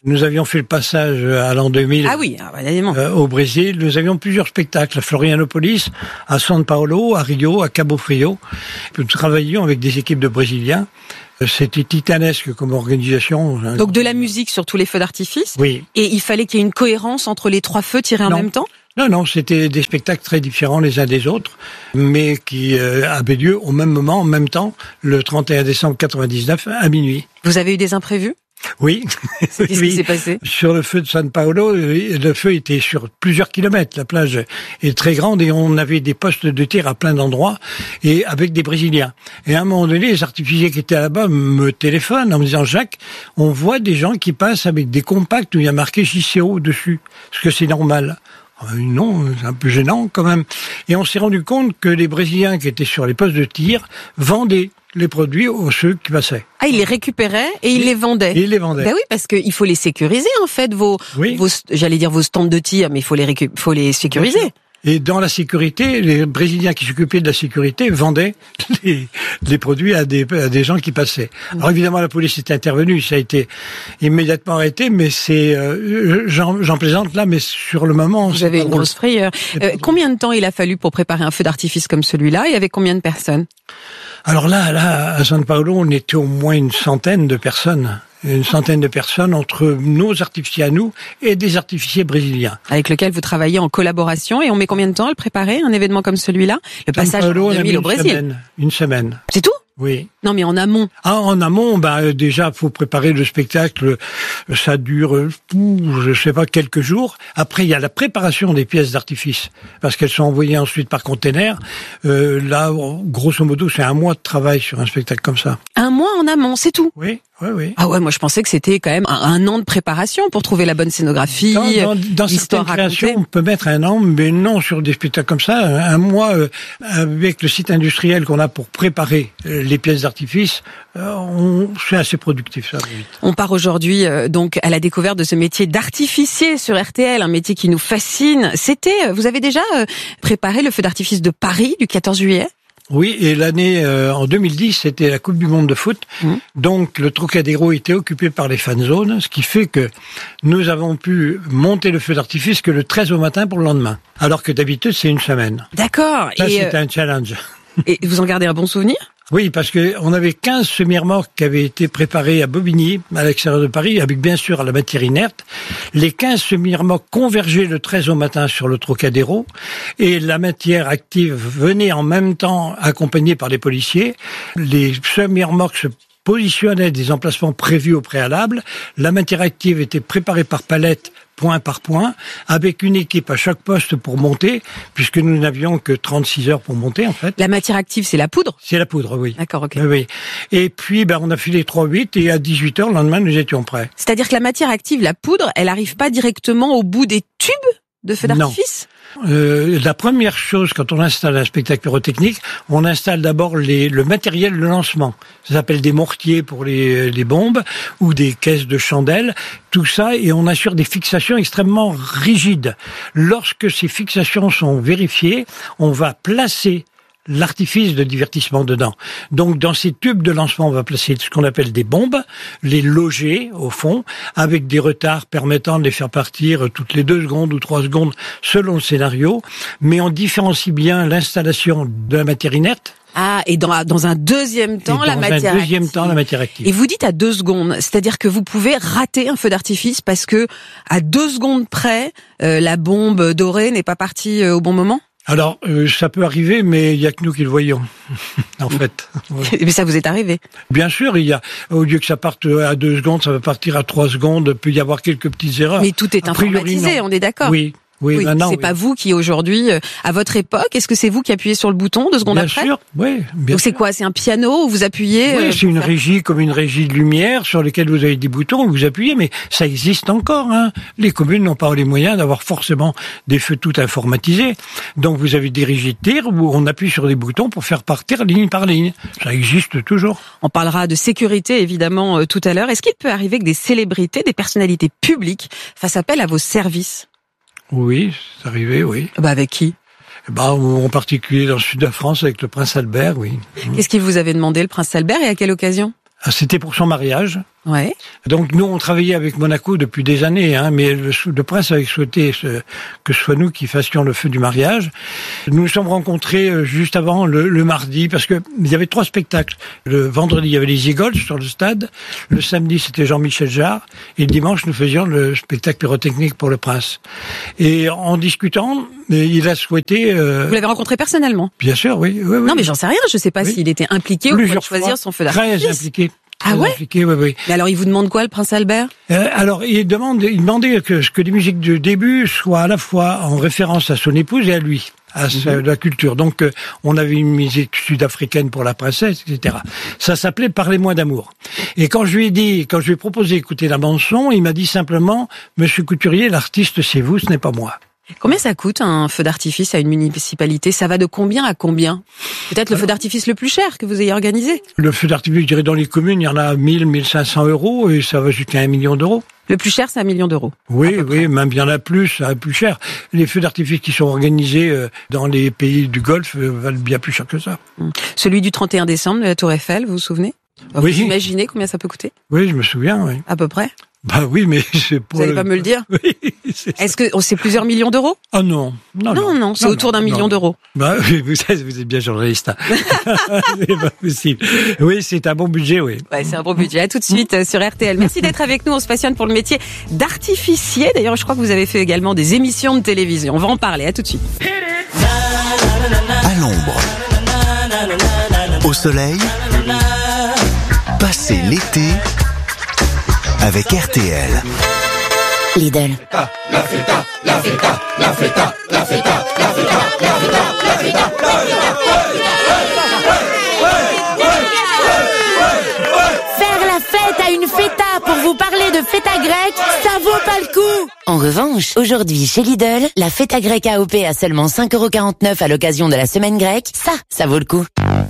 Nous avions fait le passage à l'an deux mille. Ah oui, ah bah, évidemment. Euh, au Brésil. Nous avions plusieurs spectacles à Florianopolis, à São Paulo, à Rio, à Cabo Frio. Nous travaillions avec des équipes de Brésiliens. C'était titanesque comme organisation. Donc de la musique sur tous les feux d'artifice. Oui. Et il fallait qu'il y ait une cohérence entre les trois feux tirés en Non. même temps? Non, non, c'était des spectacles très différents les uns des autres, mais qui euh, avaient lieu au même moment, en même temps, le trente et un décembre quatre-vingt-dix-neuf à minuit. Vous avez eu des imprévus? Oui. Qu'est-ce oui. qui s'est passé? Sur le feu de São Paulo, le feu était sur plusieurs kilomètres. La plage est très grande et on avait des postes de tir à plein d'endroits et avec des Brésiliens. Et à un moment donné, les artificiers qui étaient là-bas me téléphonent en me disant « Jacques, on voit des gens qui passent avec des compacts où il y a marqué J C O dessus. Est-ce que c'est normal ?» Non, c'est un peu gênant quand même. Et on s'est rendu compte que les Brésiliens qui étaient sur les postes de tir vendaient les produits aux ceux qui passaient. Ah, ils les récupéraient et ils les vendaient. Et ils les vendaient. Ben oui, parce qu'il faut les sécuriser en fait, vos, oui. vos j'allais dire vos stands de tir, mais il faut les récu- faut les sécuriser. Et dans la sécurité, les Brésiliens qui s'occupaient de la sécurité vendaient les, les produits à des, à des gens qui passaient. Alors évidemment, la police est intervenue, ça a été immédiatement arrêté, mais c'est, euh, j'en, j'en plaisante là, mais sur le moment... Vous avez une grosse frayeur. Euh, combien de temps il a fallu pour préparer un feu d'artifice comme celui-là et avec combien de personnes? Alors là, là, à São Paulo, on était au moins une centaine de personnes. Une centaine de personnes entre nos artificiers à nous et des artificiers brésiliens. Avec lesquels vous travaillez en collaboration et on met combien de temps à le préparer, un événement comme celui-là? Le passage en deux mille au Brésil. Semaine, une semaine. C'est tout? Oui. Non, mais en amont. Ah, en amont, bah déjà, faut préparer le spectacle. Ça dure, je sais pas, quelques jours. Après, il y a la préparation des pièces d'artifice, parce qu'elles sont envoyées ensuite par container. Euh, là, grosso modo, c'est un mois de travail sur un spectacle comme ça. Un mois en amont, c'est tout? Oui, oui, oui. Ah ouais, moi je pensais que c'était quand même un, un an de préparation pour trouver la bonne scénographie, dans, dans, dans l'histoire certaines créations, racontée. on peut mettre un an, mais non sur des spectacles comme ça. Un mois euh, avec le site industriel qu'on a pour préparer euh, les pièces d'artifice, euh, on, c'est assez productif ça. Vite. On part aujourd'hui euh, donc à la découverte de ce métier d'artificier sur R T L, un métier qui nous fascine. C'était, vous avez déjà euh, préparé le feu d'artifice de Paris du quatorze juillet? Oui, et l'année euh, en deux mille dix, c'était la Coupe du Monde de foot. Mmh. Donc le Trocadéro était occupé par les fan zones, ce qui fait que nous avons pu monter le feu d'artifice que le treize au matin pour le lendemain, alors que d'habitude c'est une semaine. D'accord. Ça, et c'était euh... un challenge. Et vous en gardez un bon souvenir? Oui, parce que on avait quinze semi-remorques qui avaient été préparées à Bobigny, à l'extérieur de Paris, avec bien sûr la matière inerte. Les quinze semi-remorques convergeaient le treize au matin sur le Trocadéro, et la matière active venait en même temps accompagnée par les policiers. Les semi-remorques se positionnaient des emplacements prévus au préalable. La matière active était préparée par palette, point par point, avec une équipe à chaque poste pour monter, puisque nous n'avions que trente-six heures pour monter, en fait. La matière active, c'est la poudre? C'est la poudre, oui. D'accord, ok. Oui, oui. Et puis, ben, on a fait les trois huit, et à dix-huit heures, le lendemain, nous étions prêts. C'est-à-dire que la matière active, la poudre, elle arrive pas directement au bout des tubes de feu d'artifice? Euh, la première chose, quand on installe un spectacle pyrotechnique, on installe d'abord les, le matériel de lancement. Ça s'appelle des mortiers pour les, les bombes ou des caisses de chandelles. Tout ça, et on assure des fixations extrêmement rigides. Lorsque ces fixations sont vérifiées, on va placer l'artifice de divertissement dedans. Donc, dans ces tubes de lancement, on va placer ce qu'on appelle des bombes, les loger au fond, avec des retards permettant de les faire partir toutes les deux secondes ou trois secondes, selon le scénario. Mais on différencie bien l'installation de la matière inerte. Ah, et dans, dans un deuxième temps, et la dans matière un deuxième active. temps, la matière active. Et vous dites à deux secondes, c'est-à-dire que vous pouvez rater un feu d'artifice parce que à deux secondes près, euh, la bombe dorée n'est pas partie euh, au bon moment? Alors, euh, ça peut arriver, mais il y a que nous qui le voyons, en fait. Mais ça vous est arrivé? Bien sûr, il y a, au lieu que ça parte à deux secondes, ça va partir à trois secondes, il peut y avoir quelques petites erreurs. Mais tout est informatisé, on est d'accord? Oui. Oui, oui, maintenant, c'est oui. pas vous qui aujourd'hui, euh, à votre époque, est-ce que c'est vous qui appuyez sur le bouton deux secondes bien après? Sûr, oui, bien Donc c'est sûr. quoi? C'est un piano où vous appuyez? Oui, euh, c'est une faire... régie comme une régie de lumière sur lesquelles vous avez des boutons, vous appuyez, mais ça existe encore. Hein. Les communes n'ont pas les moyens d'avoir forcément des feux tout informatisés. Donc vous avez des régies de tir où on appuie sur des boutons pour faire partir ligne par ligne. Ça existe toujours. On parlera de sécurité évidemment euh, tout à l'heure. Est-ce qu'il peut arriver que des célébrités, des personnalités publiques fassent appel à vos services? Oui, c'est arrivé, oui. Bah avec qui? Bah, en particulier dans le sud de la France avec le prince Albert, oui. Qu'est-ce qu'il vous avait demandé, le prince Albert, et à quelle occasion? Ah, c'était pour son mariage. Ouais. Donc nous, on travaillait avec Monaco depuis des années, hein, mais le, le prince avait souhaité ce, que ce soit nous qui fassions le feu du mariage. Nous nous sommes rencontrés juste avant le, le mardi, parce que il y avait trois spectacles. Le vendredi, il y avait les Eagles sur le stade. Le samedi, c'était Jean-Michel Jarre. Et le dimanche, nous faisions le spectacle pyrotechnique pour le prince. Et en discutant, il a souhaité... Euh... Vous l'avez rencontré personnellement? Bien sûr, oui. oui, oui. Non, mais j'en sais rien. Je sais pas oui. s'il était impliqué ou pour choisir son feu d'artifice. Très impliqué. Ah ouais? Impliqué, oui, oui. Mais alors, il vous demande quoi, le prince Albert? euh, Alors, il demande, il demandait que, que les musiques de début soient à la fois en référence à son épouse et à lui, à mm-hmm. la culture. Donc, euh, on avait une musique sud-africaine pour la princesse, et cetera. Ça s'appelait Parlez-moi d'amour. Et quand je lui ai dit, quand je lui ai proposé d'écouter la bande-son, il m'a dit simplement, Monsieur Couturier, l'artiste c'est vous, ce n'est pas moi. Combien ça coûte un feu d'artifice à une municipalité? Ça va de combien à combien? Peut-être le feu d'artifice le plus cher que vous ayez organisé? Le feu d'artifice, je dirais, dans les communes, il y en a mille, mille cinq cents euros et ça va jusqu'à un million d'euros. Le plus cher, c'est un million d'euros. Oui, oui, même il y en a plus, ça plus cher. Les feux d'artifice qui sont organisés dans les pays du Golfe valent bien plus cher que ça. Celui du trente et un décembre de la Tour Eiffel, vous vous souvenez? Vous oui. imaginez combien ça peut coûter? Oui, je me souviens, oui. À peu près? Bah oui, mais c'est pour... Vous allez pas me le dire? Oui. Est-ce que c'est plusieurs millions d'euros? Ah non. Non, non, non, non c'est autour d'un million d'euros. Bah, vous êtes, vous êtes bien journaliste. Hein. C'est pas possible. Oui, c'est un bon budget, oui. Ouais, c'est un bon budget. À tout de suite euh, sur R T L. Merci d'être avec nous. On se passionne pour le métier d'artificier. D'ailleurs, je crois que vous avez fait également des émissions de télévision. On va en parler. À tout de suite. À l'ombre. Au soleil. Passez l'été avec R T L. Lidl. La feta, la feta, la feta, la feta, la feta, la feta, la feta, Faire la fête à une feta pour vous parler de feta grecque, ça vaut pas le coup. En revanche, aujourd'hui chez Lidl, la feta grecque A O P à seulement cinq euros quarante-neuf à l'occasion de la semaine grecque, ça, ça vaut le coup.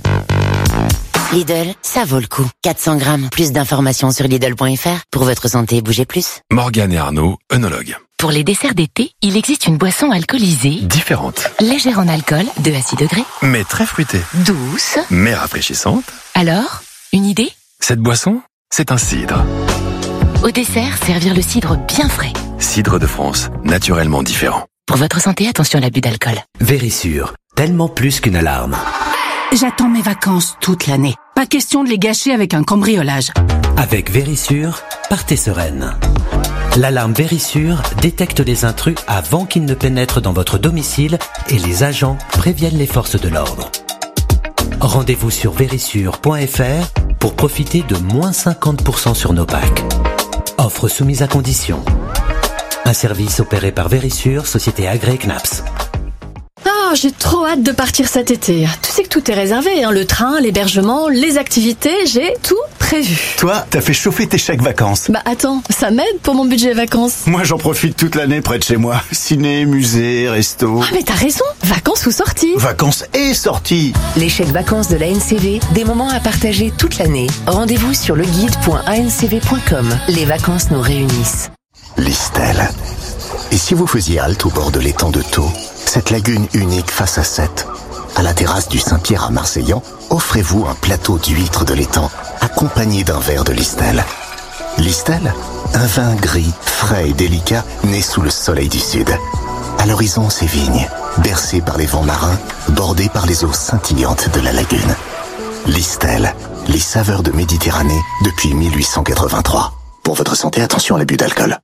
Lidl, ça vaut le coup. quatre cents grammes. Plus d'informations sur Lidl point F R. Pour votre santé, bougez plus. Morgane et Arnaud, œnologues. Pour les desserts d'été, il existe une boisson alcoolisée. Différente. Légère en alcool, deux à six degrés. Mais très fruitée. Douce. Mais rafraîchissante. Alors, une idée? Cette boisson, c'est un cidre. Au dessert, servir le cidre bien frais. Cidre de France, naturellement différent. Pour votre santé, attention à l'abus d'alcool. Vérissure, tellement plus qu'une alarme. J'attends mes vacances toute l'année. Pas question de les gâcher avec un cambriolage. Avec Vérissure, partez sereine. L'alarme Vérissure détecte les intrus avant qu'ils ne pénètrent dans votre domicile et les agents préviennent les forces de l'ordre. Rendez-vous sur vérissure point F R pour profiter de moins cinquante pour cent sur nos packs. Offre soumise à condition. Un service opéré par Vérissure, société agréée C N A P S. Oh, j'ai trop hâte de partir cet été. Tu sais que tout est réservé, hein, le train, l'hébergement, les activités, j'ai tout prévu. Toi, t'as fait chauffer tes chèques vacances. Bah attends, ça m'aide pour mon budget vacances. Moi, j'en profite toute l'année près de chez moi. Ciné, musée, resto. Ah mais t'as raison, vacances ou sorties. Vacances et sorties. Les chèques vacances de l'A N C V, des moments à partager toute l'année. Rendez-vous sur le guide point a n c v point com. Les vacances nous réunissent. Listel. Et si vous faisiez halte au bord de l'étang de Thau, cette lagune unique face à Sète, à la terrasse du Saint-Pierre à Marseillan, offrez-vous un plateau d'huîtres de l'étang, accompagné d'un verre de Listel. Listel, un vin gris, frais et délicat, né sous le soleil du sud. À l'horizon, ses vignes, bercées par les vents marins, bordées par les eaux scintillantes de la lagune. Listel, les saveurs de Méditerranée depuis mille huit cent quatre-vingt-trois. Pour votre santé, attention à l'abus d'alcool.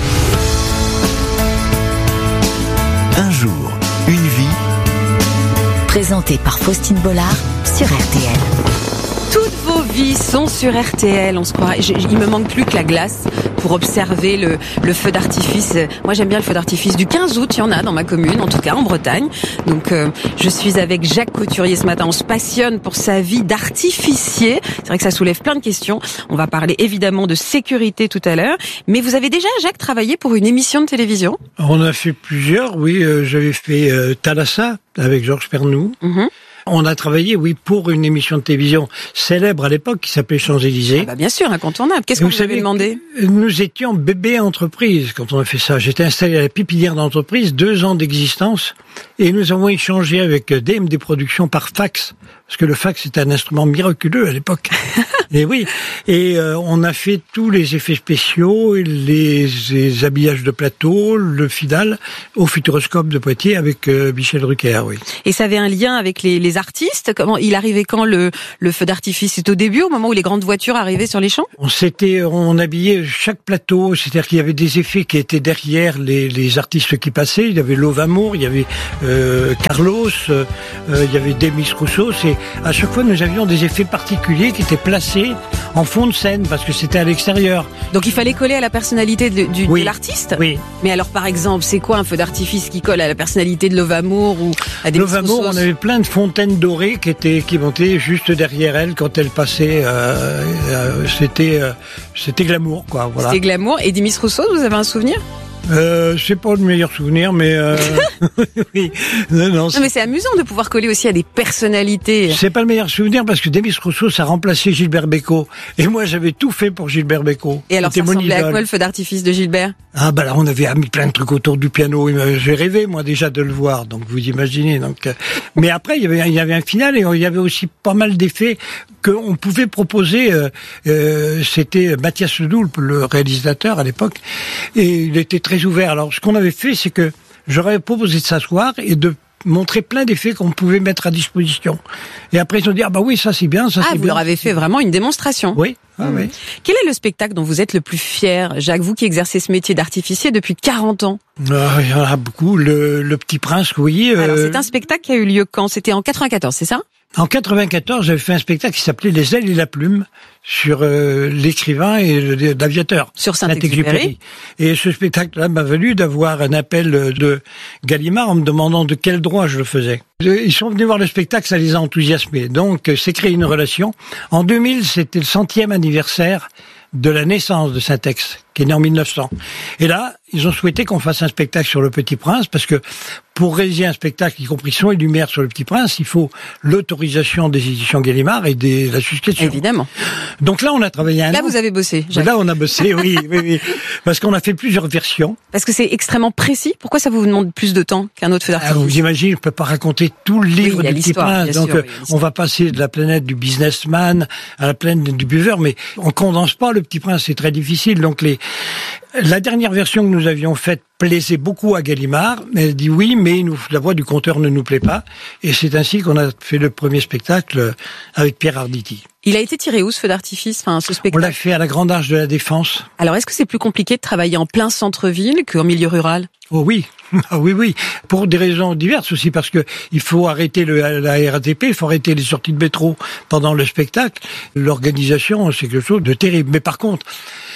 Un jour, une vie. Présenté par Faustine Bollard sur R T L. Toutes vos vies sont sur R T L, on se croit. Je, il me manque plus que la glace pour observer le, le feu d'artifice. Moi, j'aime bien le feu d'artifice du quinze août. Il y en a dans ma commune, en tout cas en Bretagne. Donc, euh, je suis avec Jacques Couturier ce matin. On se passionne pour sa vie d'artificier. C'est vrai que ça soulève plein de questions. On va parler évidemment de sécurité tout à l'heure. Mais vous avez déjà, Jacques, travaillé pour une émission de télévision? On a fait plusieurs, oui. Euh, j'avais fait euh, Thalassa avec Georges Pernou. Mm-hmm. On a travaillé, oui, pour une émission de télévision célèbre à l'époque qui s'appelait Champs-Élysées. Ah bah bien sûr, incontournable. Qu'est-ce que vous, vous avez demandé? Nous étions bébé entreprise quand on a fait ça. J'étais installé à la pépinière d'entreprise, deux ans d'existence. Et nous avons échangé avec D M D Productions par fax, parce que le fax était un instrument miraculeux à l'époque. Et oui, et euh, on a fait tous les effets spéciaux, les, les habillages de plateau, le finale au Futuroscope de Poitiers avec euh, Michel Drucker, oui. Et ça avait un lien avec les, les artistes. Comment il arrivait quand le, le feu d'artifice? C'est au début, au moment où les grandes voitures arrivaient sur les champs? On s'était, on habillait chaque plateau, c'est-à-dire qu'il y avait des effets qui étaient derrière les, les artistes qui passaient. Il y avait Love Amour, il y avait euh, Carlos, euh, il y avait Demis Roussos, et à chaque fois nous avions des effets particuliers qui étaient placés en fond de scène parce que c'était à l'extérieur. Donc il fallait coller à la personnalité de, du, oui. de l'artiste. Oui. Mais alors par exemple, c'est quoi un feu d'artifice qui colle à la personnalité de Love Amour ou à des Love Amour, on avait plein de fontaines dorées qui étaient qui montaient juste derrière elle quand elle passait. Euh, euh, c'était euh, c'était glamour quoi. Voilà. C'était glamour. Et Demis Roussos, vous avez un souvenir? Euh, c'est pas le meilleur souvenir, mais euh... oui. Non, non, non, mais c'est amusant de pouvoir coller aussi à des personnalités. C'est pas le meilleur souvenir parce que Demis Roussos a remplacé Gilbert Bécaud et moi j'avais tout fait pour Gilbert Bécaud. Et alors ça ressemblait à quoi le feu d'artifice de Gilbert? Ah bah là on avait mis plein de trucs autour du piano. J'ai rêvé moi déjà de le voir, donc vous imaginez. Donc, euh... mais après il y avait il y avait un final et il y avait aussi pas mal d'effets qu'on pouvait proposer. Euh, euh, c'était Mathias Ledoux, le réalisateur à l'époque, et il était très ouvert. Alors, ce qu'on avait fait, c'est que j'aurais proposé de s'asseoir et de montrer plein d'effets qu'on pouvait mettre à disposition. Et après, ils ont dit, ah bah oui, ça c'est bien, ça ah, c'est bien. Ah, vous leur avez fait vraiment une démonstration. Oui. Ah, mmh. oui. Quel est le spectacle dont vous êtes le plus fier, Jacques, vous qui exercez ce métier d'artificier depuis quarante ans? Ah, il y en a beaucoup. Le, le Petit Prince, oui. Alors, euh... c'est un spectacle qui a eu lieu quand? C'était en quatre-vingt-quatorze, c'est ça? En quatre-vingt-quatorze, j'avais fait un spectacle qui s'appelait Les ailes et la plume sur euh, l'écrivain et l'aviateur. Sur Saint-Exupéry. Et ce spectacle-là m'a valu d'avoir un appel de Gallimard en me demandant de quel droit je le faisais. Ils sont venus voir le spectacle, ça les a enthousiasmés. Donc, c'est créé une relation. En deux mille, c'était le centième anniversaire de la naissance de Saint-Ex, qui est né en mille neuf cents. Et là, ils ont souhaité qu'on fasse un spectacle sur le Petit Prince, parce que pour réaliser un spectacle, y compris son et lumière sur le Petit Prince, il faut l'autorisation des éditions Gallimard et de la souscription. Évidemment. Donc là, on a travaillé un Là, an. vous avez bossé, Jacques. Là, on a bossé, oui, oui, oui. Parce qu'on a fait plusieurs versions. Parce que c'est extrêmement précis. Pourquoi ça vous demande plus de temps qu'un autre feu d'artifice? Ah, vous imaginez, je peux pas raconter tout le livre oui, du Petit Prince. Donc, sûr, oui, on va passer de la planète du businessman à la planète du buveur, mais on condense pas le Petit Prince, c'est très difficile. Donc, les, la dernière version que nous avions faite plaisait beaucoup à Gallimard. Elle dit oui, mais nous, la voix du conteur ne nous plaît pas. Et c'est ainsi qu'on a fait le premier spectacle avec Pierre Arditi. Il a été tiré où, ce feu d'artifice, enfin, ce spectacle? On l'a fait à la Grande Arche de la Défense. Alors, est-ce que c'est plus compliqué de travailler en plein centre-ville qu'en milieu rural? Oh oui, ah oui, oui, pour des raisons diverses aussi, parce que il faut arrêter le, la R A T P, il faut arrêter les sorties de métro pendant le spectacle. L'organisation, c'est quelque chose de terrible. Mais par contre,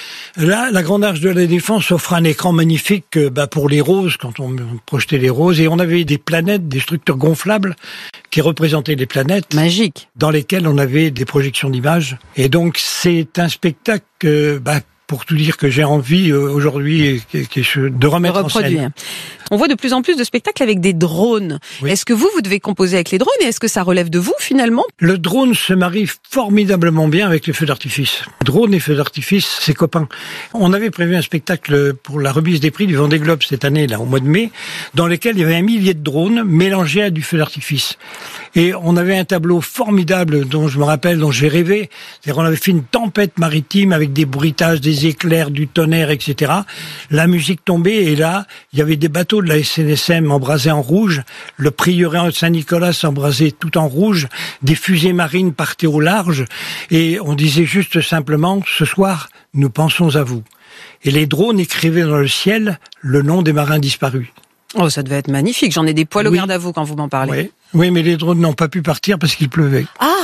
là, la Grande Arche de la Défense offre un écran magnifique bah, pour les roses, quand on projetait les roses, et on avait des planètes, des structures gonflables qui représentaient les planètes. Magique. Dans lesquelles on avait des projections d'images. Et donc, c'est un spectacle euh, bah, pour tout dire que j'ai envie euh, aujourd'hui de remettre en scène. On voit de plus en plus de spectacles avec des drones. Oui. Est-ce que vous, vous devez composer avec les drones et est-ce que ça relève de vous finalement? Le drone se marie formidablement bien avec les feux d'artifice. Drone et feux d'artifice, c'est copains. On avait prévu un spectacle pour la remise des prix du Vendée Globe cette année, là, au mois de mai, dans lequel il y avait un millier de drones mélangés à du feu d'artifice. Et on avait un tableau formidable dont je me rappelle, dont j'ai rêvé. C'est-à-dire qu'on avait fait une tempête maritime avec des bruitages, des éclairs, du tonnerre, et cetera. La musique tombait et là, il y avait des bateaux de la S N S M embrasés en rouge, le prieuré de Saint-Nicolas embrasé tout en rouge, des fusées marines partaient au large et on disait juste simplement, ce soir, nous pensons à vous. Et les drones écrivaient dans le ciel le nom des marins disparus. Oh, ça devait être magnifique. J'en ai des poils au oui. garde à vous quand vous m'en parlez. Oui. oui, mais les drones n'ont pas pu partir parce qu'il pleuvait. Ah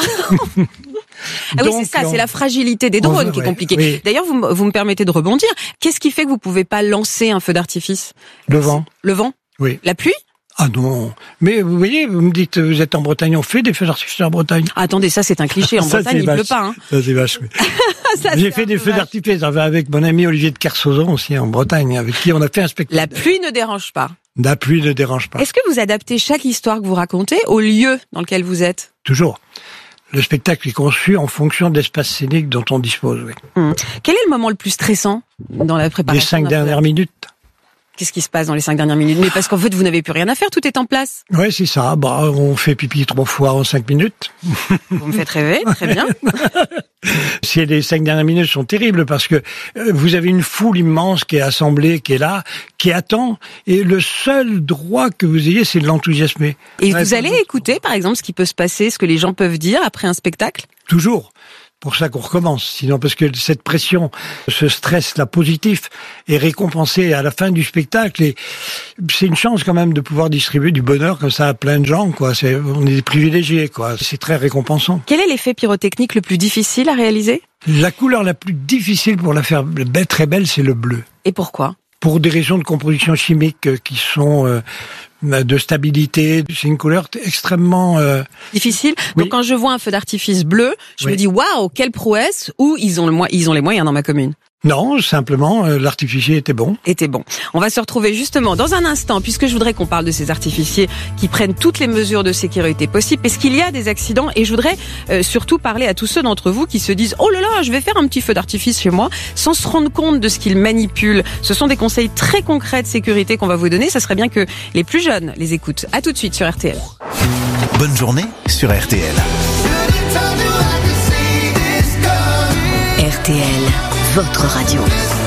Ah oui, c'est ça, on... c'est la fragilité des drones on... qui est compliquée. Oui. D'ailleurs, vous, vous me permettez de rebondir. Qu'est-ce qui fait que vous pouvez pas lancer un feu d'artifice? Le vent. Le vent? Oui. La pluie? Ah non, mais vous voyez, vous me dites, vous êtes en Bretagne, on fait des feux d'artifice en Bretagne. Ah, attendez, ça c'est un cliché, en ça, Bretagne il vache. pleut pas. Hein. Ça c'est vache, oui. ça, J'ai fait des feux d'artifice avec mon ami Olivier de Kersauzon aussi en Bretagne, avec qui on a fait un spectacle. La pluie ne dérange pas. La pluie ne dérange pas. Est-ce que vous adaptez chaque histoire que vous racontez au lieu dans lequel vous êtes? Toujours. Le spectacle est conçu en fonction de l'espace scénique dont on dispose, oui. Hum. Quel est le moment le plus stressant dans la préparation? Les cinq dernières minutes. Qu'est-ce qui se passe dans les cinq dernières minutes? Mais parce qu'en fait, vous n'avez plus rien à faire, tout est en place. Ouais, c'est ça. Bah, on fait pipi trois fois en cinq minutes. Vous me faites rêver, très bien. Si les cinq dernières minutes sont terribles parce que vous avez une foule immense qui est assemblée, qui est là, qui attend, et le seul droit que vous ayez, c'est de l'enthousiasmer. Et ouais, vous allez écouter, par exemple, ce qui peut se passer, ce que les gens peuvent dire après un spectacle? Toujours. Pour ça qu'on recommence. Sinon, parce que cette pression, ce stress-là positif est récompensé à la fin du spectacle. Et c'est une chance quand même de pouvoir distribuer du bonheur comme ça à plein de gens, quoi. C'est, on est des privilégiés, quoi. C'est très récompensant. Quel est l'effet pyrotechnique le plus difficile à réaliser? La couleur la plus difficile pour la faire belle, très belle, c'est le bleu. Et pourquoi? Pour des raisons de composition chimique qui sont euh, de stabilité. C'est une couleur extrêmement euh... difficile. Oui. Donc quand je vois un feu d'artifice bleu, je oui. me dis waouh, quelle prouesse! Ou ils ont le mo- ils ont les moyens dans ma commune. Non, simplement, euh, l'artificier était bon. Était bon. On va se retrouver justement dans un instant, puisque je voudrais qu'on parle de ces artificiers qui prennent toutes les mesures de sécurité possibles, parce qu'il y a des accidents, et je voudrais euh, surtout parler à tous ceux d'entre vous qui se disent « Oh là là, je vais faire un petit feu d'artifice chez moi », sans se rendre compte de ce qu'ils manipulent. Ce sont des conseils très concrets de sécurité qu'on va vous donner. Ça serait bien que les plus jeunes les écoutent. À tout de suite sur R T L. Bonne journée sur R T L. R T L, votre radio.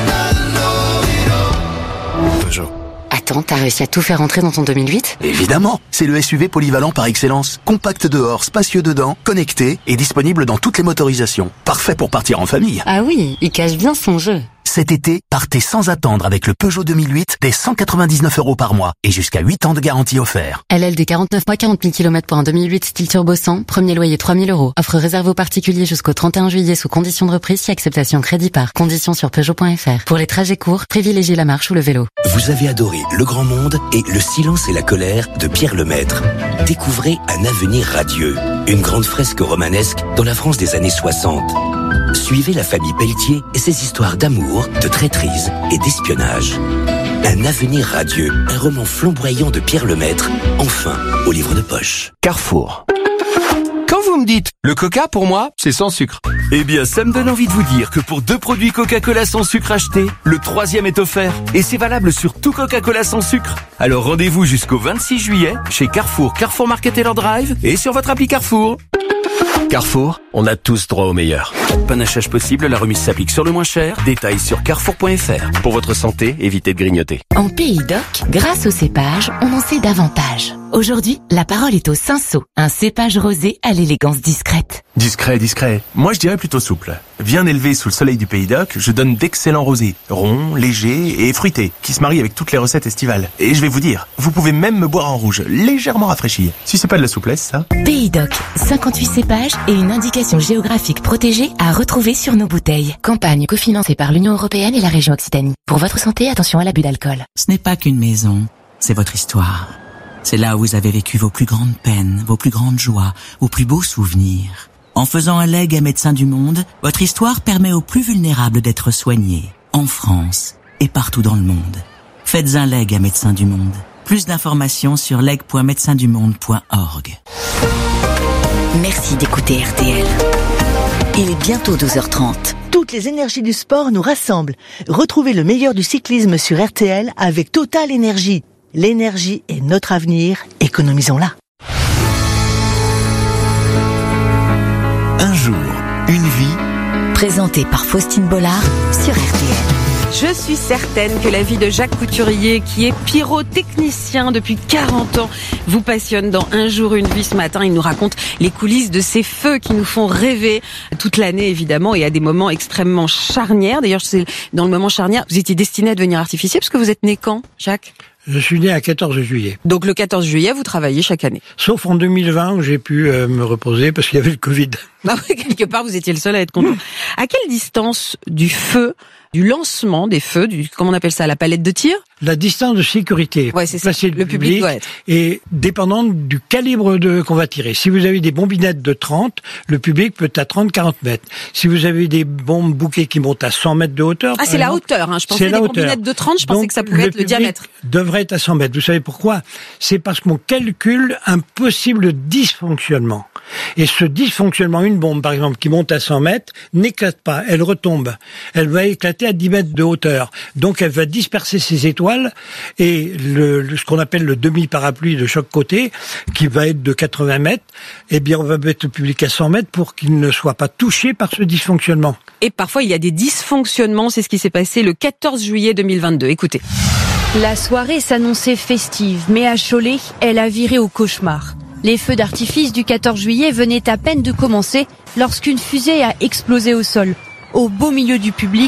Peugeot. Attends, t'as réussi à tout faire entrer dans ton deux mille huit? Évidemment, c'est le S U V polyvalent par excellence. Compact dehors, spacieux dedans, connecté et disponible dans toutes les motorisations. Parfait pour partir en famille. Ah oui, il cache bien son jeu. Cet été, partez sans attendre avec le Peugeot deux mille huit dès cent quatre-vingt-dix-neuf euros par mois et jusqu'à huit ans de garantie offert. L L D quarante-neuf mois, quarante mille kilomètres pour un deux mille huit style turbo cent, premier loyer trois mille euros. Offre réservée aux particuliers jusqu'au trente et un juillet sous condition de reprise si acceptation crédit par. Conditions sur Peugeot point F R. Pour les trajets courts, privilégiez la marche ou le vélo. Vous avez adoré Le Grand Monde et Le Silence et la Colère de Pierre Lemaître. Découvrez Un avenir radieux, une grande fresque romanesque dans la France des années soixante. Suivez la famille Pelletier et ses histoires d'amour, de traîtrise et d'espionnage. Un avenir radieux, un roman flamboyant de Pierre Lemaître, enfin au livre de poche. Carrefour. Quand vous me dites « le coca pour moi, c'est sans sucre », eh bien ça me donne envie de vous dire que pour deux produits Coca-Cola sans sucre achetés, le troisième est offert. Et c'est valable sur tout Coca-Cola sans sucre. Alors rendez-vous jusqu'au vingt-six juillet chez Carrefour, Carrefour Market Taylor Drive et sur votre appli Carrefour. Carrefour, on a tous droit au meilleur. Panachage possible, la remise s'applique sur le moins cher. Détails sur carrefour point F R. Pour votre santé, évitez de grignoter. En Pays d'Oc, grâce au cépage, on en sait davantage. Aujourd'hui, la parole est au Cinsault, un cépage rosé à l'élégance discrète. Discret, discret. Moi, je dirais plutôt souple. Bien élevé sous le soleil du Pays d'Oc, je donne d'excellents rosés, ronds, légers et fruités, qui se marient avec toutes les recettes estivales. Et je vais vous dire, vous pouvez même me boire en rouge, légèrement rafraîchi. Si c'est pas de la souplesse, ça. Pays d'Oc, cinquante-huit cépages et une indication géographique protégée à retrouver sur nos bouteilles. Campagne cofinancée par l'Union européenne et la région Occitanie. Pour votre santé, attention à l'abus d'alcool. Ce n'est pas qu'une maison, c'est votre histoire. C'est là où vous avez vécu vos plus grandes peines, vos plus grandes joies, vos plus beaux souvenirs. En faisant un legs à Médecins du Monde, votre histoire permet aux plus vulnérables d'être soignés, en France et partout dans le monde. Faites un leg à Médecins du Monde. Plus d'informations sur leg point médecins du monde point org. Merci d'écouter R T L. Il est bientôt douze heures trente. Toutes les énergies du sport nous rassemblent. Retrouvez le meilleur du cyclisme sur R T L avec Total Énergie. L'énergie est notre avenir, économisons-la. Un jour, une vie. Présenté par Faustine Bollard sur R T L. Je suis certaine que la vie de Jacques Couturier, qui est pyrotechnicien depuis quarante ans, vous passionne. Dans Un jour, une vie, ce matin, il nous raconte les coulisses de ces feux qui nous font rêver toute l'année, évidemment, et à des moments extrêmement charnières. D'ailleurs, c'est dans le moment charnière, vous étiez destiné à devenir artificier, parce que vous êtes né quand, Jacques ? Je suis né à quatorze juillet. Donc le quatorze juillet, vous travaillez chaque année. Sauf en deux mille vingt où j'ai pu euh, me reposer parce qu'il y avait le Covid. Ah oui, quelque part, vous étiez le seul à être content. À quelle distance du feu, du lancement des feux, du comment on appelle ça, la palette de tir ? La distance de sécurité. Ouais, c'est ça. Le, le public doit être. est dépendante du calibre de qu'on va tirer. Si vous avez des bombinettes de trente, le public peut être à trente à quarante mètres. Si vous avez des bombes bouquets qui montent à cent mètres de hauteur. Ah, c'est la hauteur, hein. Je pensais des bombinettes de trente, je pensais Donc, que ça pouvait le être le diamètre. Devrait être à cent mètres. Vous savez pourquoi ? C'est parce qu'on calcule un possible dysfonctionnement. Et ce dysfonctionnement, une une bombe, par exemple, qui monte à cent mètres, n'éclate pas, elle retombe. Elle va éclater à dix mètres de hauteur. Donc elle va disperser ses étoiles et le, le ce qu'on appelle le demi-parapluie de chaque côté, qui va être de quatre-vingts mètres, eh bien on va mettre le public à cent mètres pour qu'il ne soit pas touché par ce dysfonctionnement. Et parfois il y a des dysfonctionnements, c'est ce qui s'est passé le quatorze juillet deux mille vingt-deux. Écoutez. La soirée s'annonçait festive, mais à Cholet, elle a viré au cauchemar. Les feux d'artifice du quatorze juillet venaient à peine de commencer lorsqu'une fusée a explosé au sol. Au beau milieu du public,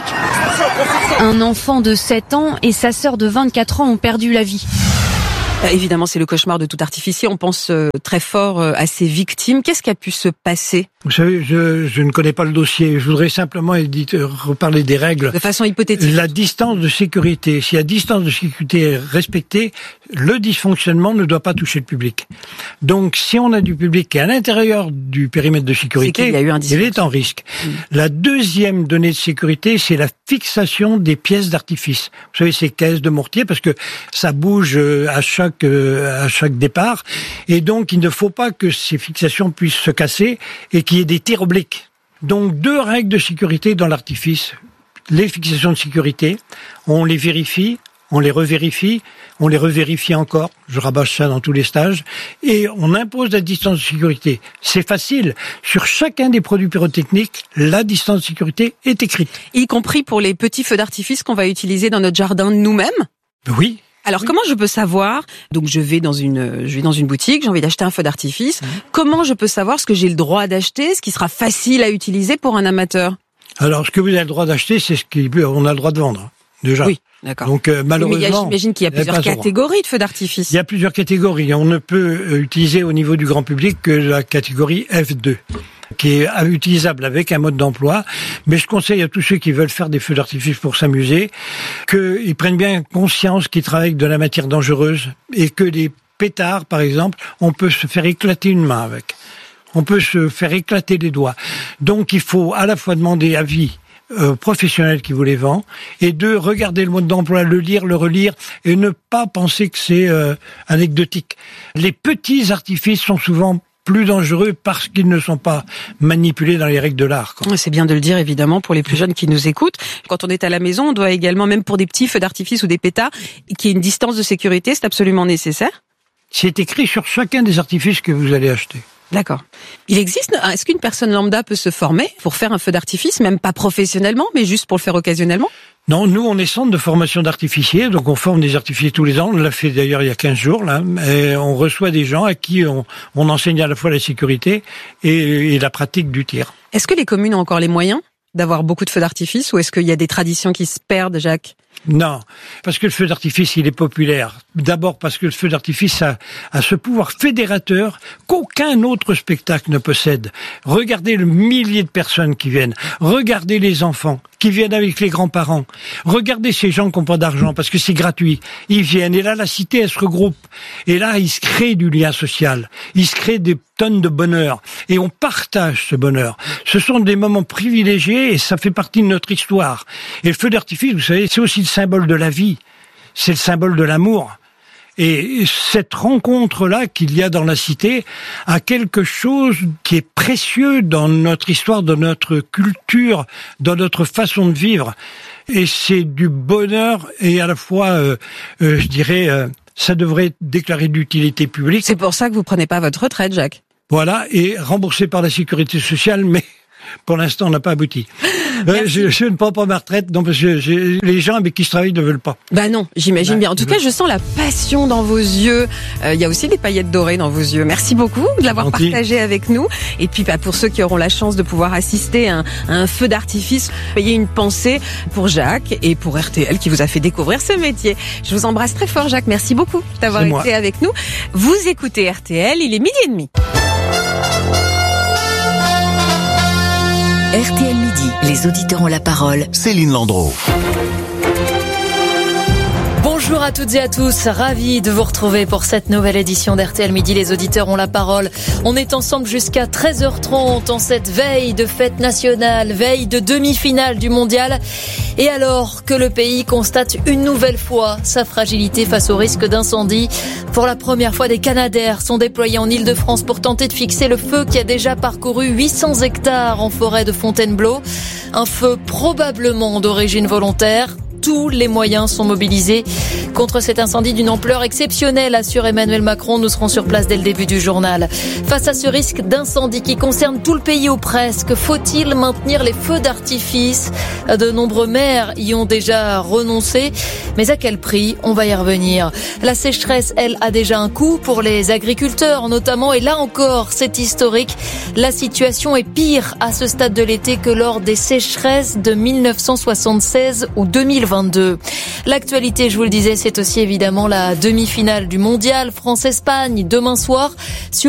un enfant de sept ans et sa sœur de vingt-quatre ans ont perdu la vie. Évidemment, c'est le cauchemar de tout artificier. On pense euh, très fort euh, à ces victimes. Qu'est-ce qui a pu se passer? Vous savez, je, je ne connais pas le dossier. Je voudrais simplement éditer, reparler des règles. De façon hypothétique. La distance de sécurité. Si la distance de sécurité est respectée, le dysfonctionnement ne doit pas toucher le public. Donc, si on a du public qui est à l'intérieur du périmètre de sécurité, il, y a eu un il est en risque. Mmh. La deuxième donnée de sécurité, c'est la fixation des pièces d'artifice. Vous savez, ces caisses de mortier, parce que ça bouge à chaque à chaque départ, et donc il ne faut pas que ces fixations puissent se casser et qu'il y ait des tirs obliques. Donc deux règles de sécurité dans l'artifice. Les fixations de sécurité, on les vérifie, on les revérifie, on les revérifie encore, je rabâche ça dans tous les stages, et on impose la distance de sécurité. C'est facile, sur chacun des produits pyrotechniques, la distance de sécurité est écrite. Y compris pour les petits feux d'artifice qu'on va utiliser dans notre jardin nous-mêmes ? Oui. Alors oui. Comment je peux savoir, donc je vais dans une je vais dans une boutique, j'ai envie d'acheter un feu d'artifice, mmh. Comment je peux savoir ce que j'ai le droit d'acheter, ce qui sera facile à utiliser pour un amateur? Alors ce que vous avez le droit d'acheter, c'est ce qu'on a le droit de vendre, déjà. Oui, d'accord. Donc euh, malheureusement, mais j'imagine qu'il y a plusieurs catégories de feux d'artifice. Il y a plusieurs catégories, on ne peut utiliser au niveau du grand public que la catégorie F deux. Qui est utilisable avec un mode d'emploi, mais je conseille à tous ceux qui veulent faire des feux d'artifice pour s'amuser qu'ils prennent bien conscience qu'ils travaillent avec de la matière dangereuse et que les pétards, par exemple, on peut se faire éclater une main avec. On peut se faire éclater les doigts. Donc il faut à la fois demander avis Euh, professionnel qui vous les vend, et de regarder le mode d'emploi, le lire, le relire, et ne pas penser que c'est euh, anecdotique. Les petits artifices sont souvent plus dangereux parce qu'ils ne sont pas manipulés dans les règles de l'art. Quoi. C'est bien de le dire, évidemment, pour les plus jeunes qui nous écoutent. Quand on est à la maison, on doit également, même pour des petits feux d'artifice ou des pétards, qu'il y ait une distance de sécurité, c'est absolument nécessaire. C'est écrit sur chacun des artifices que vous allez acheter. D'accord. Il existe, est-ce qu'une personne lambda peut se former pour faire un feu d'artifice, même pas professionnellement, mais juste pour le faire occasionnellement? Non, nous, on est centre de formation d'artificiers, donc on forme des artificiers tous les ans. On l'a fait d'ailleurs il y a quinze jours, là. Et on reçoit des gens à qui on, on enseigne à la fois la sécurité et, et la pratique du tir. Est-ce que les communes ont encore les moyens d'avoir beaucoup de feux d'artifice, ou est-ce qu'il y a des traditions qui se perdent, Jacques? Non, parce que le feu d'artifice, il est populaire. D'abord parce que le feu d'artifice a, a ce pouvoir fédérateur qu'aucun autre spectacle ne possède. Regardez le millier de personnes qui viennent. Regardez les enfants qui viennent avec les grands-parents. Regardez ces gens qui n'ont pas d'argent parce que c'est gratuit. Ils viennent et là, la cité, elle se regroupe. Et là, il se crée du lien social. Il se crée des tonnes de bonheur. Et on partage ce bonheur. Ce sont des moments privilégiés et ça fait partie de notre histoire. Et le feu d'artifice, vous savez, c'est aussi le symbole de la vie. C'est le symbole de l'amour. Et cette rencontre-là qu'il y a dans la cité a quelque chose qui est précieux dans notre histoire, dans notre culture, dans notre façon de vivre. Et c'est du bonheur et à la fois, euh, euh, je dirais, euh, ça devrait être déclaré d'utilité publique. C'est pour ça que vous prenez pas votre retraite, Jacques. Voilà, et remboursé par la sécurité sociale, mais pour l'instant, on n'a pas abouti. Euh, je, je ne prends pas ma retraite, non, parce que je, les gens avec qui je travaille ne veulent pas. Bah non, j'imagine bah, bien. En tout cas, je sens la passion dans vos yeux. Il euh, y a aussi des paillettes dorées dans vos yeux. Merci beaucoup de l'avoir Gentil. partagé avec nous. Et puis, bah, pour ceux qui auront la chance de pouvoir assister à un, à un feu d'artifice, ayez une pensée pour Jacques et pour R T L qui vous a fait découvrir ce métier. Je vous embrasse très fort, Jacques. Merci beaucoup d'avoir été moi. avec nous. Vous écoutez R T L, il est midi et demi. R T L Midi, les auditeurs ont la parole. Céline Landreau. Bonjour. Bonjour à toutes et à tous, ravi de vous retrouver pour cette nouvelle édition d'R T L Midi. Les auditeurs ont la parole. On est ensemble jusqu'à treize heures trente en cette veille de fête nationale, veille de demi-finale du mondial. Et alors que le pays constate une nouvelle fois sa fragilité face au risque d'incendie, pour la première fois des Canadair sont déployés en Île-de-France pour tenter de fixer le feu qui a déjà parcouru huit cents hectares en forêt de Fontainebleau. Un feu probablement d'origine volontaire. Tous les moyens sont mobilisés contre cet incendie d'une ampleur exceptionnelle, assure Emmanuel Macron. Nous serons sur place dès le début du journal. Face à ce risque d'incendie qui concerne tout le pays ou presque, faut-il maintenir les feux d'artifice ? De nombreux maires y ont déjà renoncé. Mais à quel prix ? On va y revenir. La sécheresse, elle, a déjà un coût pour les agriculteurs notamment. Et là encore, c'est historique. La situation est pire à ce stade de l'été que lors des sécheresses de mille neuf cent soixante-seize ou deux mille vingt-deux. L'actualité, je vous le disais, c'est aussi évidemment la demi-finale du mondial France-Espagne demain soir.